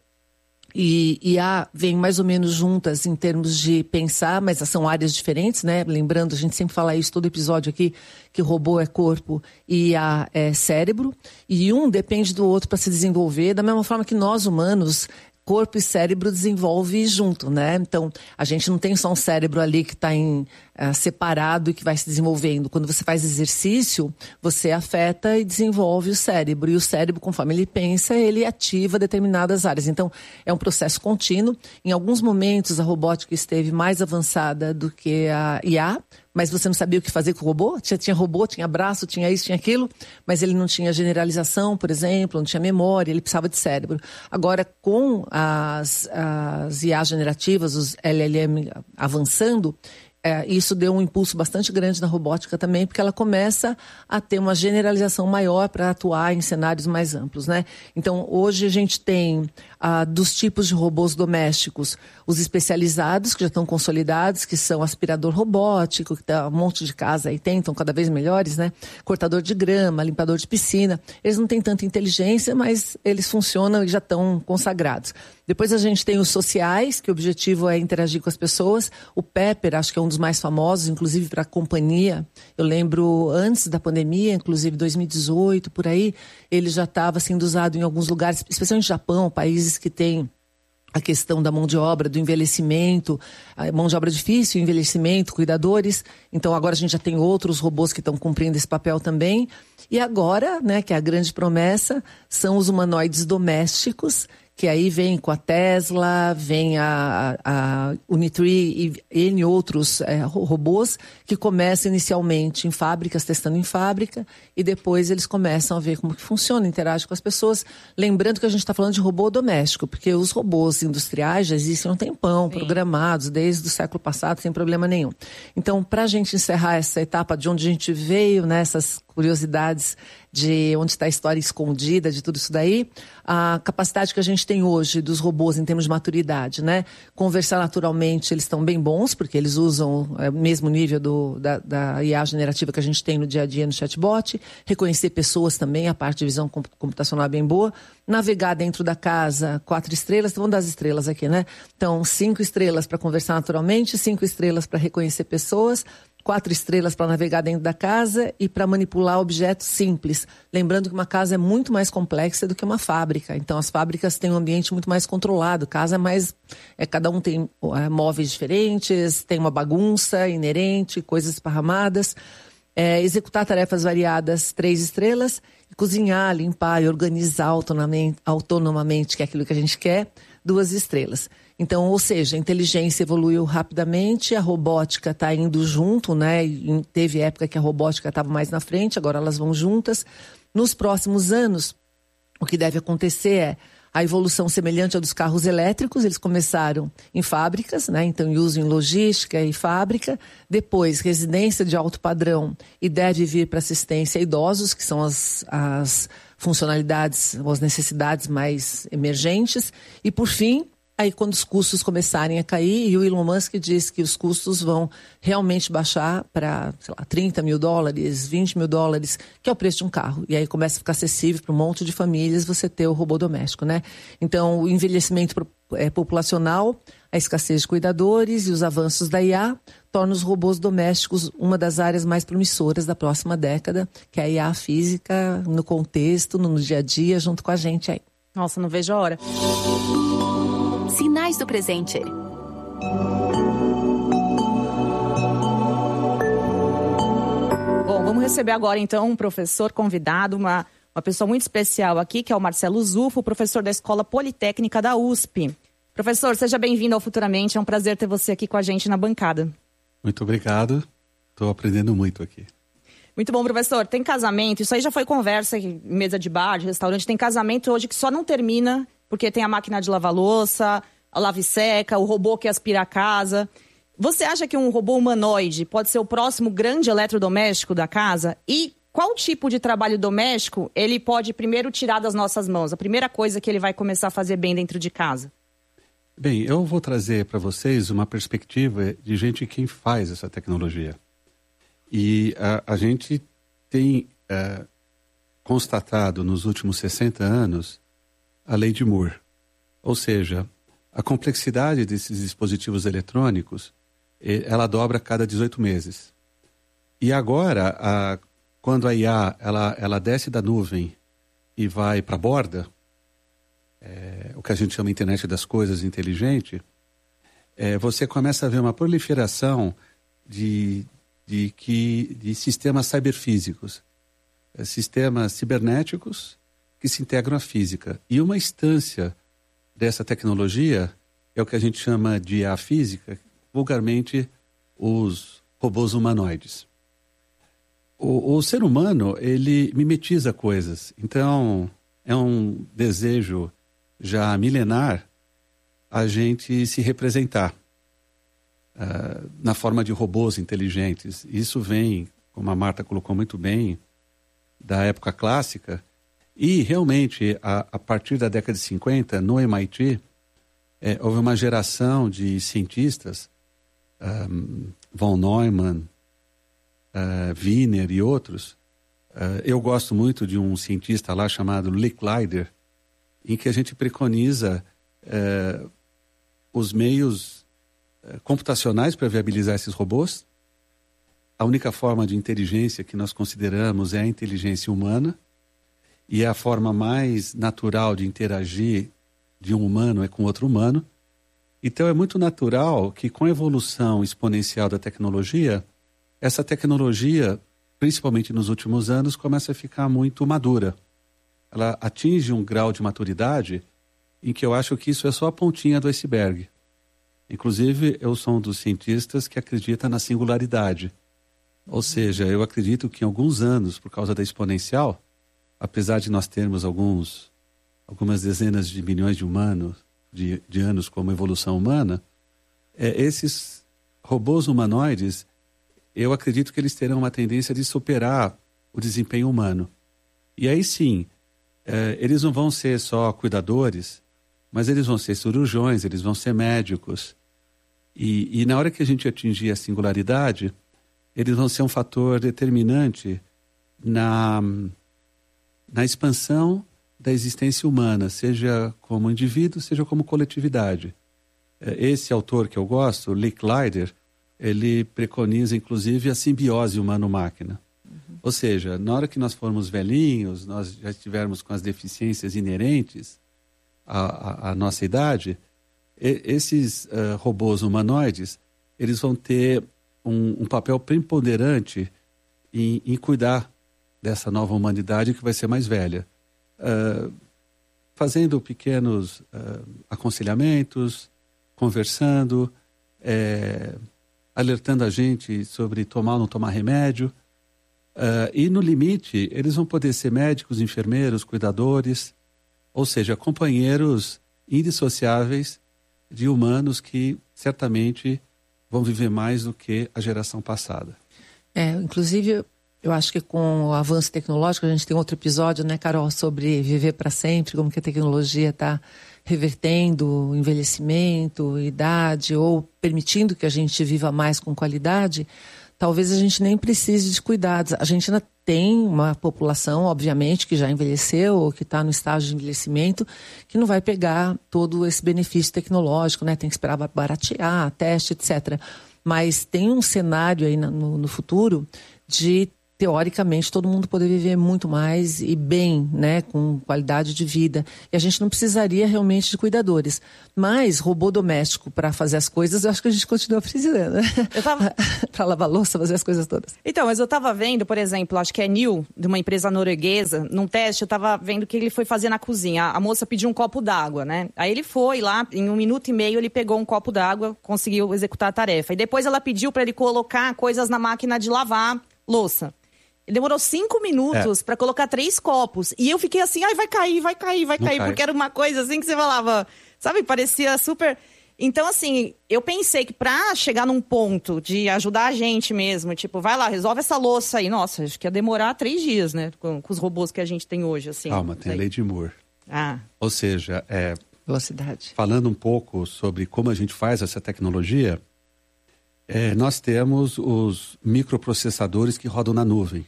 e I A vêm mais ou menos juntas em termos de pensar, mas são áreas diferentes, né? Lembrando, a gente sempre fala isso todo episódio aqui, que o robô é corpo e I A é cérebro, e um depende do outro para se desenvolver, da mesma forma que nós humanos, corpo e cérebro desenvolve junto, né? Então, a gente não tem só um cérebro ali que está em uh, separado e que vai se desenvolvendo. Quando você faz exercício, você afeta e desenvolve o cérebro. E o cérebro, conforme ele pensa, ele ativa determinadas áreas. Então, é um processo contínuo. Em alguns momentos, a robótica esteve mais avançada do que a I A, mas você não sabia o que fazer com o robô? Tinha, tinha robô, tinha braço, tinha isso, tinha aquilo, mas ele não tinha generalização, por exemplo, não tinha memória, ele precisava de cérebro. Agora, com as, as I A generativas, os L L M avançando, é, isso deu um impulso bastante grande na robótica também, porque ela começa a ter uma generalização maior para atuar em cenários mais amplos, né? Então, hoje a gente tem, ah, dos tipos de robôs domésticos, os especializados, que já estão consolidados, que são aspirador robótico, que tá um monte de casa aí tem, estão cada vez melhores, né? Cortador de grama, limpador de piscina. Eles não têm tanta inteligência, mas eles funcionam e já estão consagrados. Depois a gente tem os sociais, que o objetivo é interagir com as pessoas. O Pepper, acho que é um dos mais famosos, inclusive para a companhia. Eu lembro, antes da pandemia, inclusive dois mil e dezoito, por aí, ele já estava sendo usado em alguns lugares, especialmente no Japão, países que têm a questão da mão de obra, do envelhecimento, a mão de obra difícil, envelhecimento, cuidadores. Então agora a gente já tem outros robôs que estão cumprindo esse papel também. E agora, né, que é a grande promessa, são os humanoides domésticos, que aí vem com a Tesla, vem a, a Unitree e N outros é, robôs que começam inicialmente em fábricas, testando em fábrica, e depois eles começam a ver como que funciona, interagem com as pessoas. Lembrando que a gente está falando de robô doméstico, porque os robôs industriais já existem há um tempão, Sim. programados desde o século passado, sem problema nenhum. Então, para a gente encerrar essa etapa de onde a gente veio, nessas curiosidades de onde está a história escondida de tudo isso daí, a capacidade que a gente tem hoje dos robôs em termos de maturidade, né? Conversar naturalmente, eles estão bem bons, porque eles usam é, o mesmo nível do, da, da I A generativa que a gente tem no dia a dia no chatbot. Reconhecer pessoas também, a parte de visão computacional é bem boa. Navegar dentro da casa, quatro estrelas, vamos dar as estrelas aqui, né? Então, cinco estrelas para conversar naturalmente, cinco estrelas para reconhecer pessoas, quatro estrelas para navegar dentro da casa e para manipular objetos simples. Lembrando que uma casa é muito mais complexa do que uma fábrica. Então, as fábricas têm um ambiente muito mais controlado. Casa é mais... É, cada um tem é, móveis diferentes, tem uma bagunça inerente, coisas esparramadas. É, executar tarefas variadas, três estrelas. E cozinhar, limpar e organizar autonomamente, autonomamente, que é aquilo que a gente quer, duas estrelas. Então, ou seja, a inteligência evoluiu rapidamente, a robótica está indo junto, né? E teve época que a robótica estava mais na frente, agora elas vão juntas. Nos próximos anos, o que deve acontecer é a evolução semelhante à dos carros elétricos. Eles começaram em fábricas, né? Então, uso em logística e fábrica. Depois, residência de alto padrão e deve vir para assistência a idosos, que são as, as funcionalidades, as necessidades mais emergentes. E, por fim, aí quando os custos começarem a cair, e o Elon Musk diz que os custos vão realmente baixar para, sei lá, trinta mil dólares, vinte mil dólares, que é o preço de um carro. E aí começa a ficar acessível para um monte de famílias você ter o robô doméstico, né? Então, o envelhecimento é, populacional, A escassez de cuidadores e os avanços da I A tornam os robôs domésticos uma das áreas mais promissoras da próxima década, que é a I A física no contexto, no dia a dia, junto com a gente aí. Nossa, não vejo a hora. Sinais do presente. Bom, vamos receber agora então um professor convidado, uma, uma pessoa muito especial aqui, que é o Marcelo Zufo, professor da Escola Politécnica da U S P. Professor, seja bem-vindo ao Futuramente, é um prazer ter você aqui com a gente na bancada. Muito obrigado, estou aprendendo muito aqui. Muito bom, professor. Tem casamento, isso aí já foi conversa em mesa de bar, de restaurante, tem casamento hoje que só não termina porque tem a máquina de lavar louça, a lave seca, o robô que aspira a casa. Você acha que um robô humanoide pode ser o próximo grande eletrodoméstico da casa? E qual tipo de trabalho doméstico ele pode primeiro tirar das nossas mãos? A primeira coisa que ele vai começar a fazer bem dentro de casa? Bem, eu vou trazer para vocês uma perspectiva de gente que faz essa tecnologia. E a, a gente tem é, constatado nos últimos sessenta anos a lei de Moore. Ou seja, a complexidade desses dispositivos eletrônicos, ela dobra a cada dezoito meses. E agora, a, quando a I A ela, ela desce da nuvem e vai para a borda, é, o que a gente chama de internet das coisas inteligente, é, você começa a ver uma proliferação de, de, que, de sistemas cyberfísicos, é, sistemas cibernéticos que se integram à física. E uma instância dessa tecnologia é o que a gente chama de I A física, vulgarmente os robôs humanoides. O, o ser humano, ele mimetiza coisas, então é um desejo já milenar a gente se representar uh, na forma de robôs inteligentes. Isso vem, como a Marta colocou muito bem, da época clássica, e realmente a, a partir da década de cinquenta, no M I T, é, houve uma geração de cientistas, um, von Neumann, uh, Wiener e outros. Uh, eu gosto muito de um cientista lá chamado Licklider, em que a gente preconiza uh, os meios uh, computacionais para viabilizar esses robôs. A única forma de inteligência que nós consideramos é a inteligência humana, e a forma mais natural de interagir de um humano é com outro humano. Então é muito natural que, com a evolução exponencial da tecnologia, essa tecnologia, principalmente nos últimos anos, começa a ficar muito madura. Ela atinge um grau de maturidade em que eu acho que isso é só a pontinha do iceberg. Inclusive, eu sou um dos cientistas que acredita na singularidade. Ou seja, eu acredito que em alguns anos, por causa da exponencial, apesar de nós termos alguns, algumas dezenas de milhões de humanos, de, de anos como evolução humana, é, esses robôs humanoides, eu acredito que eles terão uma tendência de superar o desempenho humano. E aí sim, é, eles não vão ser só cuidadores, mas eles vão ser cirurgiões, eles vão ser médicos. E, e na hora que a gente atingir a singularidade, eles vão ser um fator determinante na, na expansão da existência humana, seja como indivíduo, seja como coletividade. Esse autor que eu gosto, Licklider, ele preconiza inclusive a simbiose humano-máquina. Uhum. Ou seja, na hora que nós formos velhinhos, nós já estivermos com as deficiências inerentes à, à, à nossa idade, e, esses uh, robôs humanoides, eles vão ter um, um papel preponderante em, em cuidar dessa nova humanidade que vai ser mais velha. Uh, fazendo pequenos uh, aconselhamentos, conversando, é, alertando a gente sobre tomar ou não tomar remédio. Uh, e no limite, eles vão poder ser médicos, enfermeiros, cuidadores, ou seja, companheiros indissociáveis de humanos que certamente vão viver mais do que a geração passada. É, inclusive, eu acho que com o avanço tecnológico, a gente tem outro episódio, né, Carol, sobre viver para sempre, como que a tecnologia está revertendo o envelhecimento, idade, ou permitindo que a gente viva mais com qualidade. talvez a gente nem precise de cuidados. A gente ainda tem uma população, obviamente, que já envelheceu ou que está no estágio de envelhecimento, que não vai pegar todo esse benefício tecnológico, né? Tem que esperar baratear, teste, etcétera. Mas tem um cenário aí no, no futuro de, teoricamente, todo mundo poder viver muito mais e bem, né, com qualidade de vida. E a gente não precisaria realmente de cuidadores. Mas robô doméstico para fazer as coisas, eu acho que a gente continua precisando, né? Eu tava... para lavar louça, fazer as coisas todas. Então, mas eu tava vendo, por exemplo, acho que é Neil, de uma empresa norueguesa, num teste, eu tava vendo que ele foi fazer na cozinha. A moça pediu um copo d'água, né? Aí ele foi lá, em um minuto e meio, ele pegou um copo d'água, conseguiu executar a tarefa. E depois ela pediu para ele colocar coisas na máquina de lavar louça. Ele demorou cinco minutos é. para colocar três copos. E eu fiquei assim, ai, vai cair, vai cair, vai cair. Cai. Porque era uma coisa assim que você falava, sabe, parecia super... Então, assim, eu pensei que pra chegar num ponto de ajudar a gente mesmo, tipo, vai lá, resolve essa louça aí. Nossa, acho que ia demorar três dias, né? Com, com os robôs que a gente tem hoje, assim. Calma, tem a lei de Moore. Ah. Ou seja, é... velocidade. Falando um pouco sobre como a gente faz essa tecnologia, é, nós temos os microprocessadores que rodam na nuvem.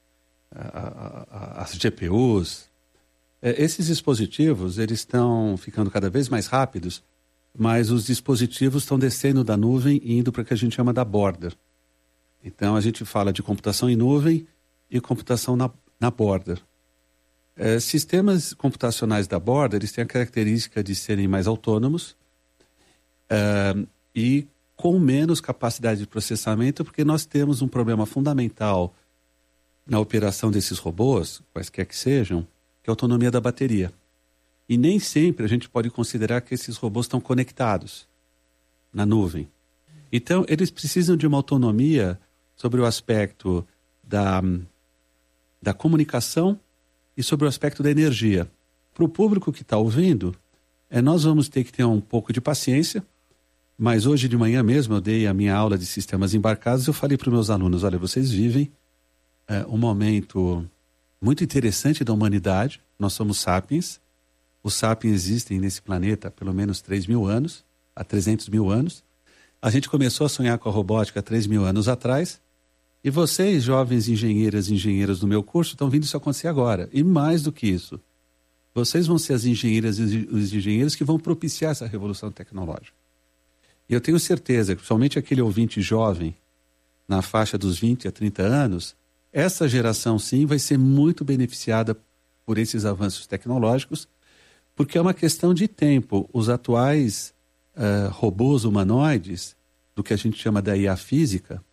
As G P Us, esses dispositivos, eles estão ficando cada vez mais rápidos, mas os dispositivos estão descendo da nuvem e indo para o que a gente chama da border. Então, a gente fala de computação em nuvem e computação na, na border. É, sistemas computacionais da border, eles têm a característica de serem mais autônomos é, e com menos capacidade de processamento, porque nós temos um problema fundamental na operação desses robôs, quaisquer que sejam, que é a autonomia da bateria. E nem sempre a gente pode considerar que esses robôs estão conectados na nuvem. Então, eles precisam de uma autonomia sobre o aspecto da, da comunicação e sobre o aspecto da energia. Para o público que está ouvindo, é, nós vamos ter que ter um pouco de paciência, mas hoje de manhã mesmo eu dei a minha aula de sistemas embarcados e eu falei para os meus alunos, olha, vocês vivem É um momento muito interessante da humanidade. Nós somos sapiens. Os sapiens existem nesse planeta há pelo menos três mil anos, há trezentos mil anos. A gente começou a sonhar com a robótica há três mil anos atrás. E vocês, jovens engenheiras e engenheiros do meu curso, estão vendo isso acontecer agora. E mais do que isso, vocês vão ser as engenheiras e os engenheiros que vão propiciar essa revolução tecnológica. E eu tenho certeza que somente aquele ouvinte jovem, na faixa dos vinte a trinta anos, essa geração, sim, vai ser muito beneficiada por esses avanços tecnológicos, porque é uma questão de tempo. Os atuais uh, robôs humanoides, do que a gente chama da I A física,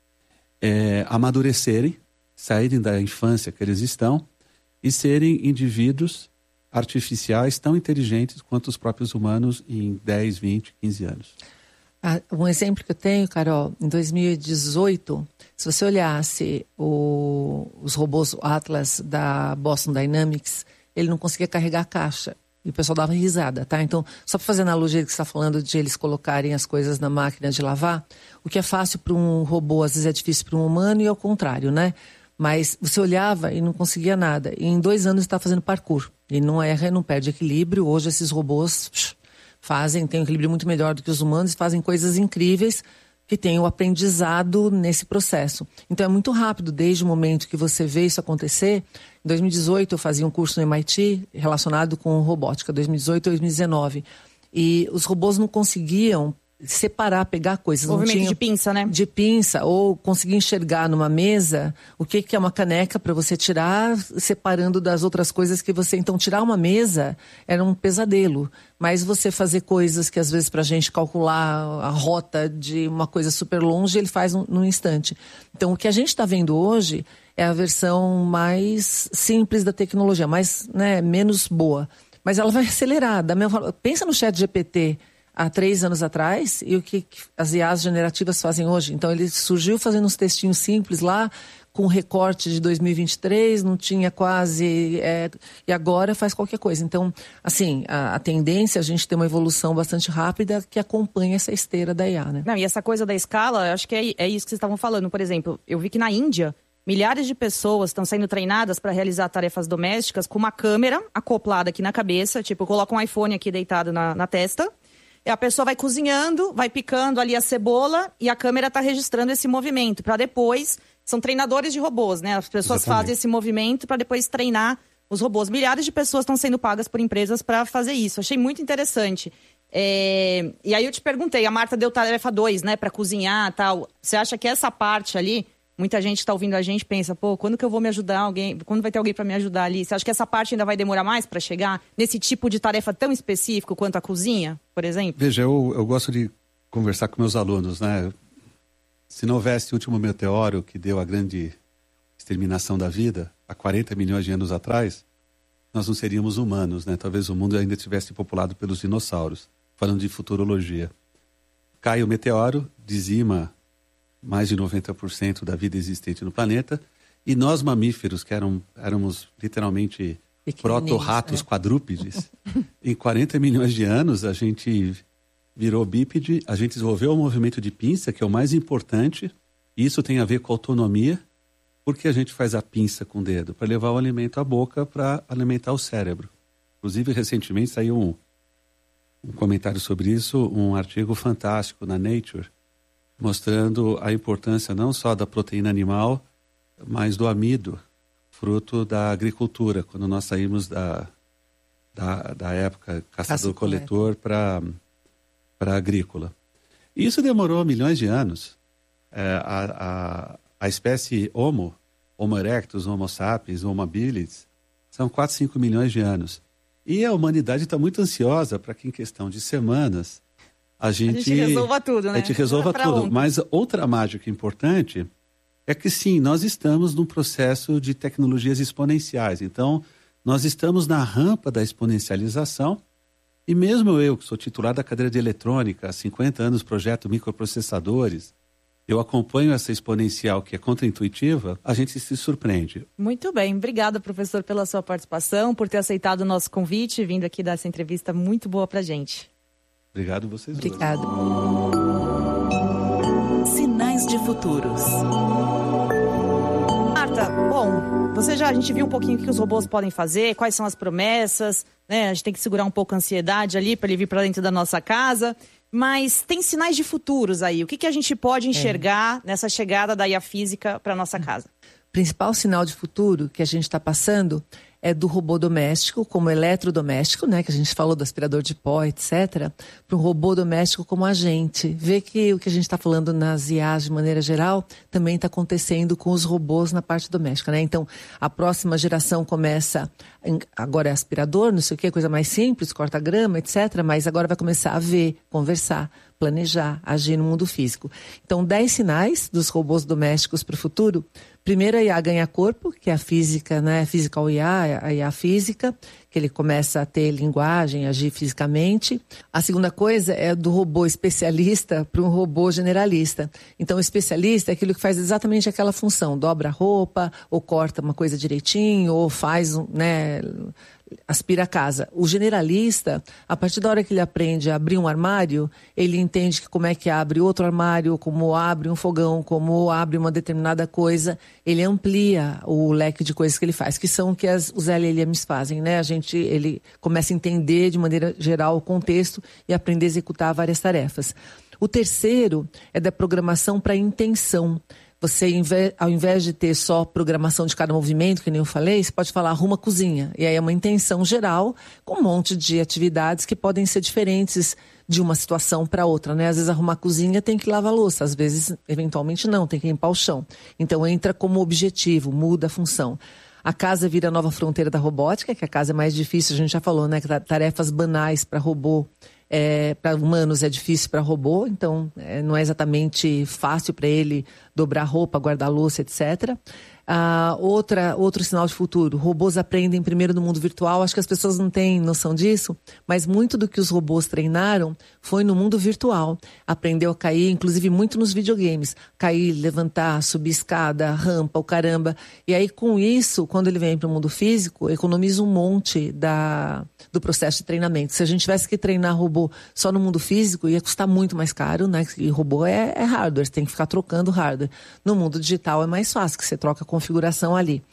é, amadurecerem, saírem da infância que eles estão e serem indivíduos artificiais tão inteligentes quanto os próprios humanos em dez, vinte, quinze anos. Ah, um exemplo que eu tenho, Carol, em dois mil e dezoito, se você olhasse o, os robôs Atlas da Boston Dynamics, ele não conseguia carregar a caixa. E o pessoal dava risada, tá? Então, só para fazer a analogia que você está falando de eles colocarem as coisas na máquina de lavar, o que é fácil para um robô, às vezes é difícil para um humano e ao contrário, né? Mas você olhava e não conseguia nada. E em dois anos está fazendo parkour. E não erra, não perde equilíbrio. Hoje esses robôs psh, fazem, têm um equilíbrio muito melhor do que os humanos e fazem coisas incríveis que têm o aprendizado nesse processo. Então é muito rápido, desde o momento que você vê isso acontecer. Em dois mil e dezoito eu fazia um curso no M I T relacionado com robótica, dois mil e dezoito e dois mil e dezenove. E os robôs não conseguiam separar, pegar coisas. Movimento não tinha, de pinça, né? De pinça, ou conseguir enxergar numa mesa o que, que é uma caneca para você tirar, separando das outras coisas que você... Então, tirar uma mesa era um pesadelo. Mas você fazer coisas que, às vezes, para a gente calcular a rota de uma coisa super longe, ele faz num, num instante. Então, o que a gente está vendo hoje é a versão mais simples da tecnologia, mais, né, menos boa. Mas ela vai acelerar. Da mesma... Pensa no chat G P T há três anos atrás e o que as I As generativas fazem hoje. Então, ele surgiu fazendo uns textinhos simples lá, com recorte de dois mil e vinte e três, não tinha quase... É, e agora faz qualquer coisa. Então, assim, a, a tendência é a gente ter uma evolução bastante rápida que acompanha essa esteira da I A, né? Não, e essa coisa da escala, eu acho que é, é isso que vocês estavam falando. Por exemplo, eu vi que na Índia, milhares de pessoas estão sendo treinadas para realizar tarefas domésticas com uma câmera acoplada aqui na cabeça. Tipo, coloca um iPhone aqui deitado na, na testa. a pessoa vai cozinhando, vai picando ali a cebola e a câmera está registrando esse movimento para depois... São treinadores de robôs, né? As pessoas Exatamente. Fazem esse movimento para depois treinar os robôs. Milhares de pessoas estão sendo pagas por empresas para fazer isso. Achei muito interessante. É... E aí eu te perguntei, a Marta deu tarefa dois, né? Para cozinhar e tal. Você acha que essa parte ali, muita gente que está ouvindo a gente pensa, pô, quando que eu vou me ajudar alguém? Quando vai ter alguém para me ajudar ali? Você acha que essa parte ainda vai demorar mais para chegar nesse tipo de tarefa tão específico quanto a cozinha, por exemplo? Veja, eu, eu gosto de conversar com meus alunos, né? Se não houvesse o último meteoro que deu a grande exterminação da vida, há quarenta milhões de anos atrás, nós não seríamos humanos, né? Talvez o mundo ainda tivesse populado pelos dinossauros, falando de futurologia. Cai o meteoro, dizima mais de noventa por cento da vida existente no planeta, e nós mamíferos, que eram, éramos literalmente proto-ratos, né? Quadrúpedes, em quarenta milhões de anos a gente... virou bípede, a gente desenvolveu o movimento de pinça, que é o mais importante, e isso tem a ver com autonomia, porque a gente faz a pinça com o dedo, para levar o alimento à boca, para alimentar o cérebro. Inclusive, recentemente saiu um, um comentário sobre isso, um artigo fantástico na Nature, mostrando a importância não só da proteína animal, mas do amido, fruto da agricultura, quando nós saímos da, da, da época caçador-coletor para... para a agrícola. Isso demorou milhões de anos. É, a, a, a espécie Homo, Homo erectus, Homo sapiens, Homo habilis, são quatro, cinco milhões de anos. E a humanidade está muito ansiosa para que em questão de semanas a gente, a gente resolva tudo, né? A gente resolva pra tudo. ontem. Mas outra mágica importante é que sim, nós estamos num processo de tecnologias exponenciais. Então, nós estamos na rampa da exponencialização. E mesmo eu, que sou titular da cadeira de eletrônica, há cinquenta anos projeto microprocessadores, eu acompanho essa exponencial que é contraintuitiva, a gente se surpreende. Muito bem, obrigada, professor, pela sua participação, por ter aceitado o nosso convite, vindo aqui dar essa entrevista muito boa pra gente. Obrigado vocês. Obrigado. Sinais de futuros. Marta, bom, você já, a gente viu um pouquinho o que os robôs podem fazer, quais são as promessas, né? A gente tem que segurar um pouco a ansiedade ali para ele vir para dentro da nossa casa, mas tem sinais de futuros aí. O que, que a gente pode enxergar é. nessa chegada da I A física para nossa casa? O principal sinal de futuro que a gente está passando é do robô doméstico como eletrodoméstico, né, que a gente falou do aspirador de pó, etcétera, para um robô doméstico como agente. Vê que o que a gente está falando nas I As de maneira geral também está acontecendo com os robôs na parte doméstica, né? Então, a próxima geração começa, agora é aspirador, não sei o que, coisa mais simples, corta grama, etcétera, mas agora vai começar a ver, conversar, planejar, agir no mundo físico. Então, dez sinais dos robôs domésticos para o futuro. Primeiro, a I A ganha corpo, que é a física, né? Physical I A, a I A física, que ele começa a ter linguagem, agir fisicamente. A segunda coisa é do robô especialista para um robô generalista. Então, o especialista é aquilo que faz exatamente aquela função, dobra a roupa, ou corta uma coisa direitinho, ou faz, né, aspira a casa. O generalista, a partir da hora que ele aprende a abrir um armário, ele entende que como é que abre outro armário, como abre um fogão, como abre uma determinada coisa, ele amplia o leque de coisas que ele faz, que são o que as, os L L Ms fazem, né? A gente, ele começa a entender de maneira geral o contexto e aprender a executar várias tarefas. O terceiro é da programação para intenção. Você, ao invés de ter só programação de cada movimento, que nem eu falei, você pode falar arruma cozinha. E aí é uma intenção geral com um monte de atividades que podem ser diferentes de uma situação para outra, né? Às vezes arrumar cozinha tem que lavar a louça, às vezes, eventualmente não, tem que limpar o chão. Então entra como objetivo, muda a função. A casa vira a nova fronteira da robótica, que a casa é mais difícil, a gente já falou, né? Tarefas banais para robô. É, para humanos é difícil para robô, então é, não é exatamente fácil para ele dobrar roupa, guardar louça, etcétera. Ah, outra, outro sinal de futuro, robôs aprendem primeiro no mundo virtual. Acho que as pessoas não têm noção disso, mas muito do que os robôs treinaram foi no mundo virtual. Aprendeu a cair, inclusive muito nos videogames. Cair, levantar, subir escada, rampa, o caramba. E aí com isso, quando ele vem para o mundo físico, economiza um monte da, do processo de treinamento. Se a gente tivesse que treinar robô só no mundo físico, ia custar muito mais caro, né? E robô é, é hardware, você tem que ficar trocando hardware. No mundo digital é mais fácil, que você troca a configuração ali.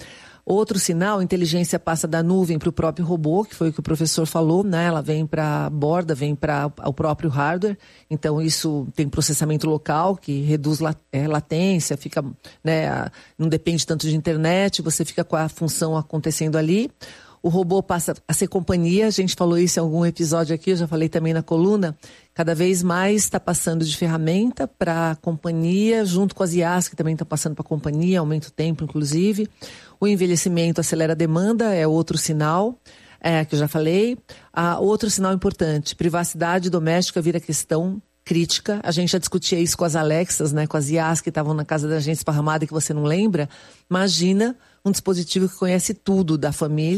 Outro sinal, a inteligência passa da nuvem para o próprio robô, que foi o que o professor falou, né? Ela vem para a borda, vem para o próprio hardware. Então, isso tem processamento local, que reduz la, é, latência, fica, né, a, não depende tanto de internet, você fica com a função acontecendo ali. O robô passa a ser companhia, a gente falou isso em algum episódio aqui, eu já falei também na coluna. Cada vez mais está passando de ferramenta para companhia, junto com as I As que também estão passando para companhia, aumenta o tempo, inclusive. O envelhecimento acelera a demanda, é outro sinal, é, que eu já falei. Ah, outro sinal importante, privacidade doméstica vira questão crítica. A gente já discutia isso com as Alexas, né, com as I As que estavam na casa da gente esparramada e que você não lembra. Imagina um dispositivo que conhece tudo da família.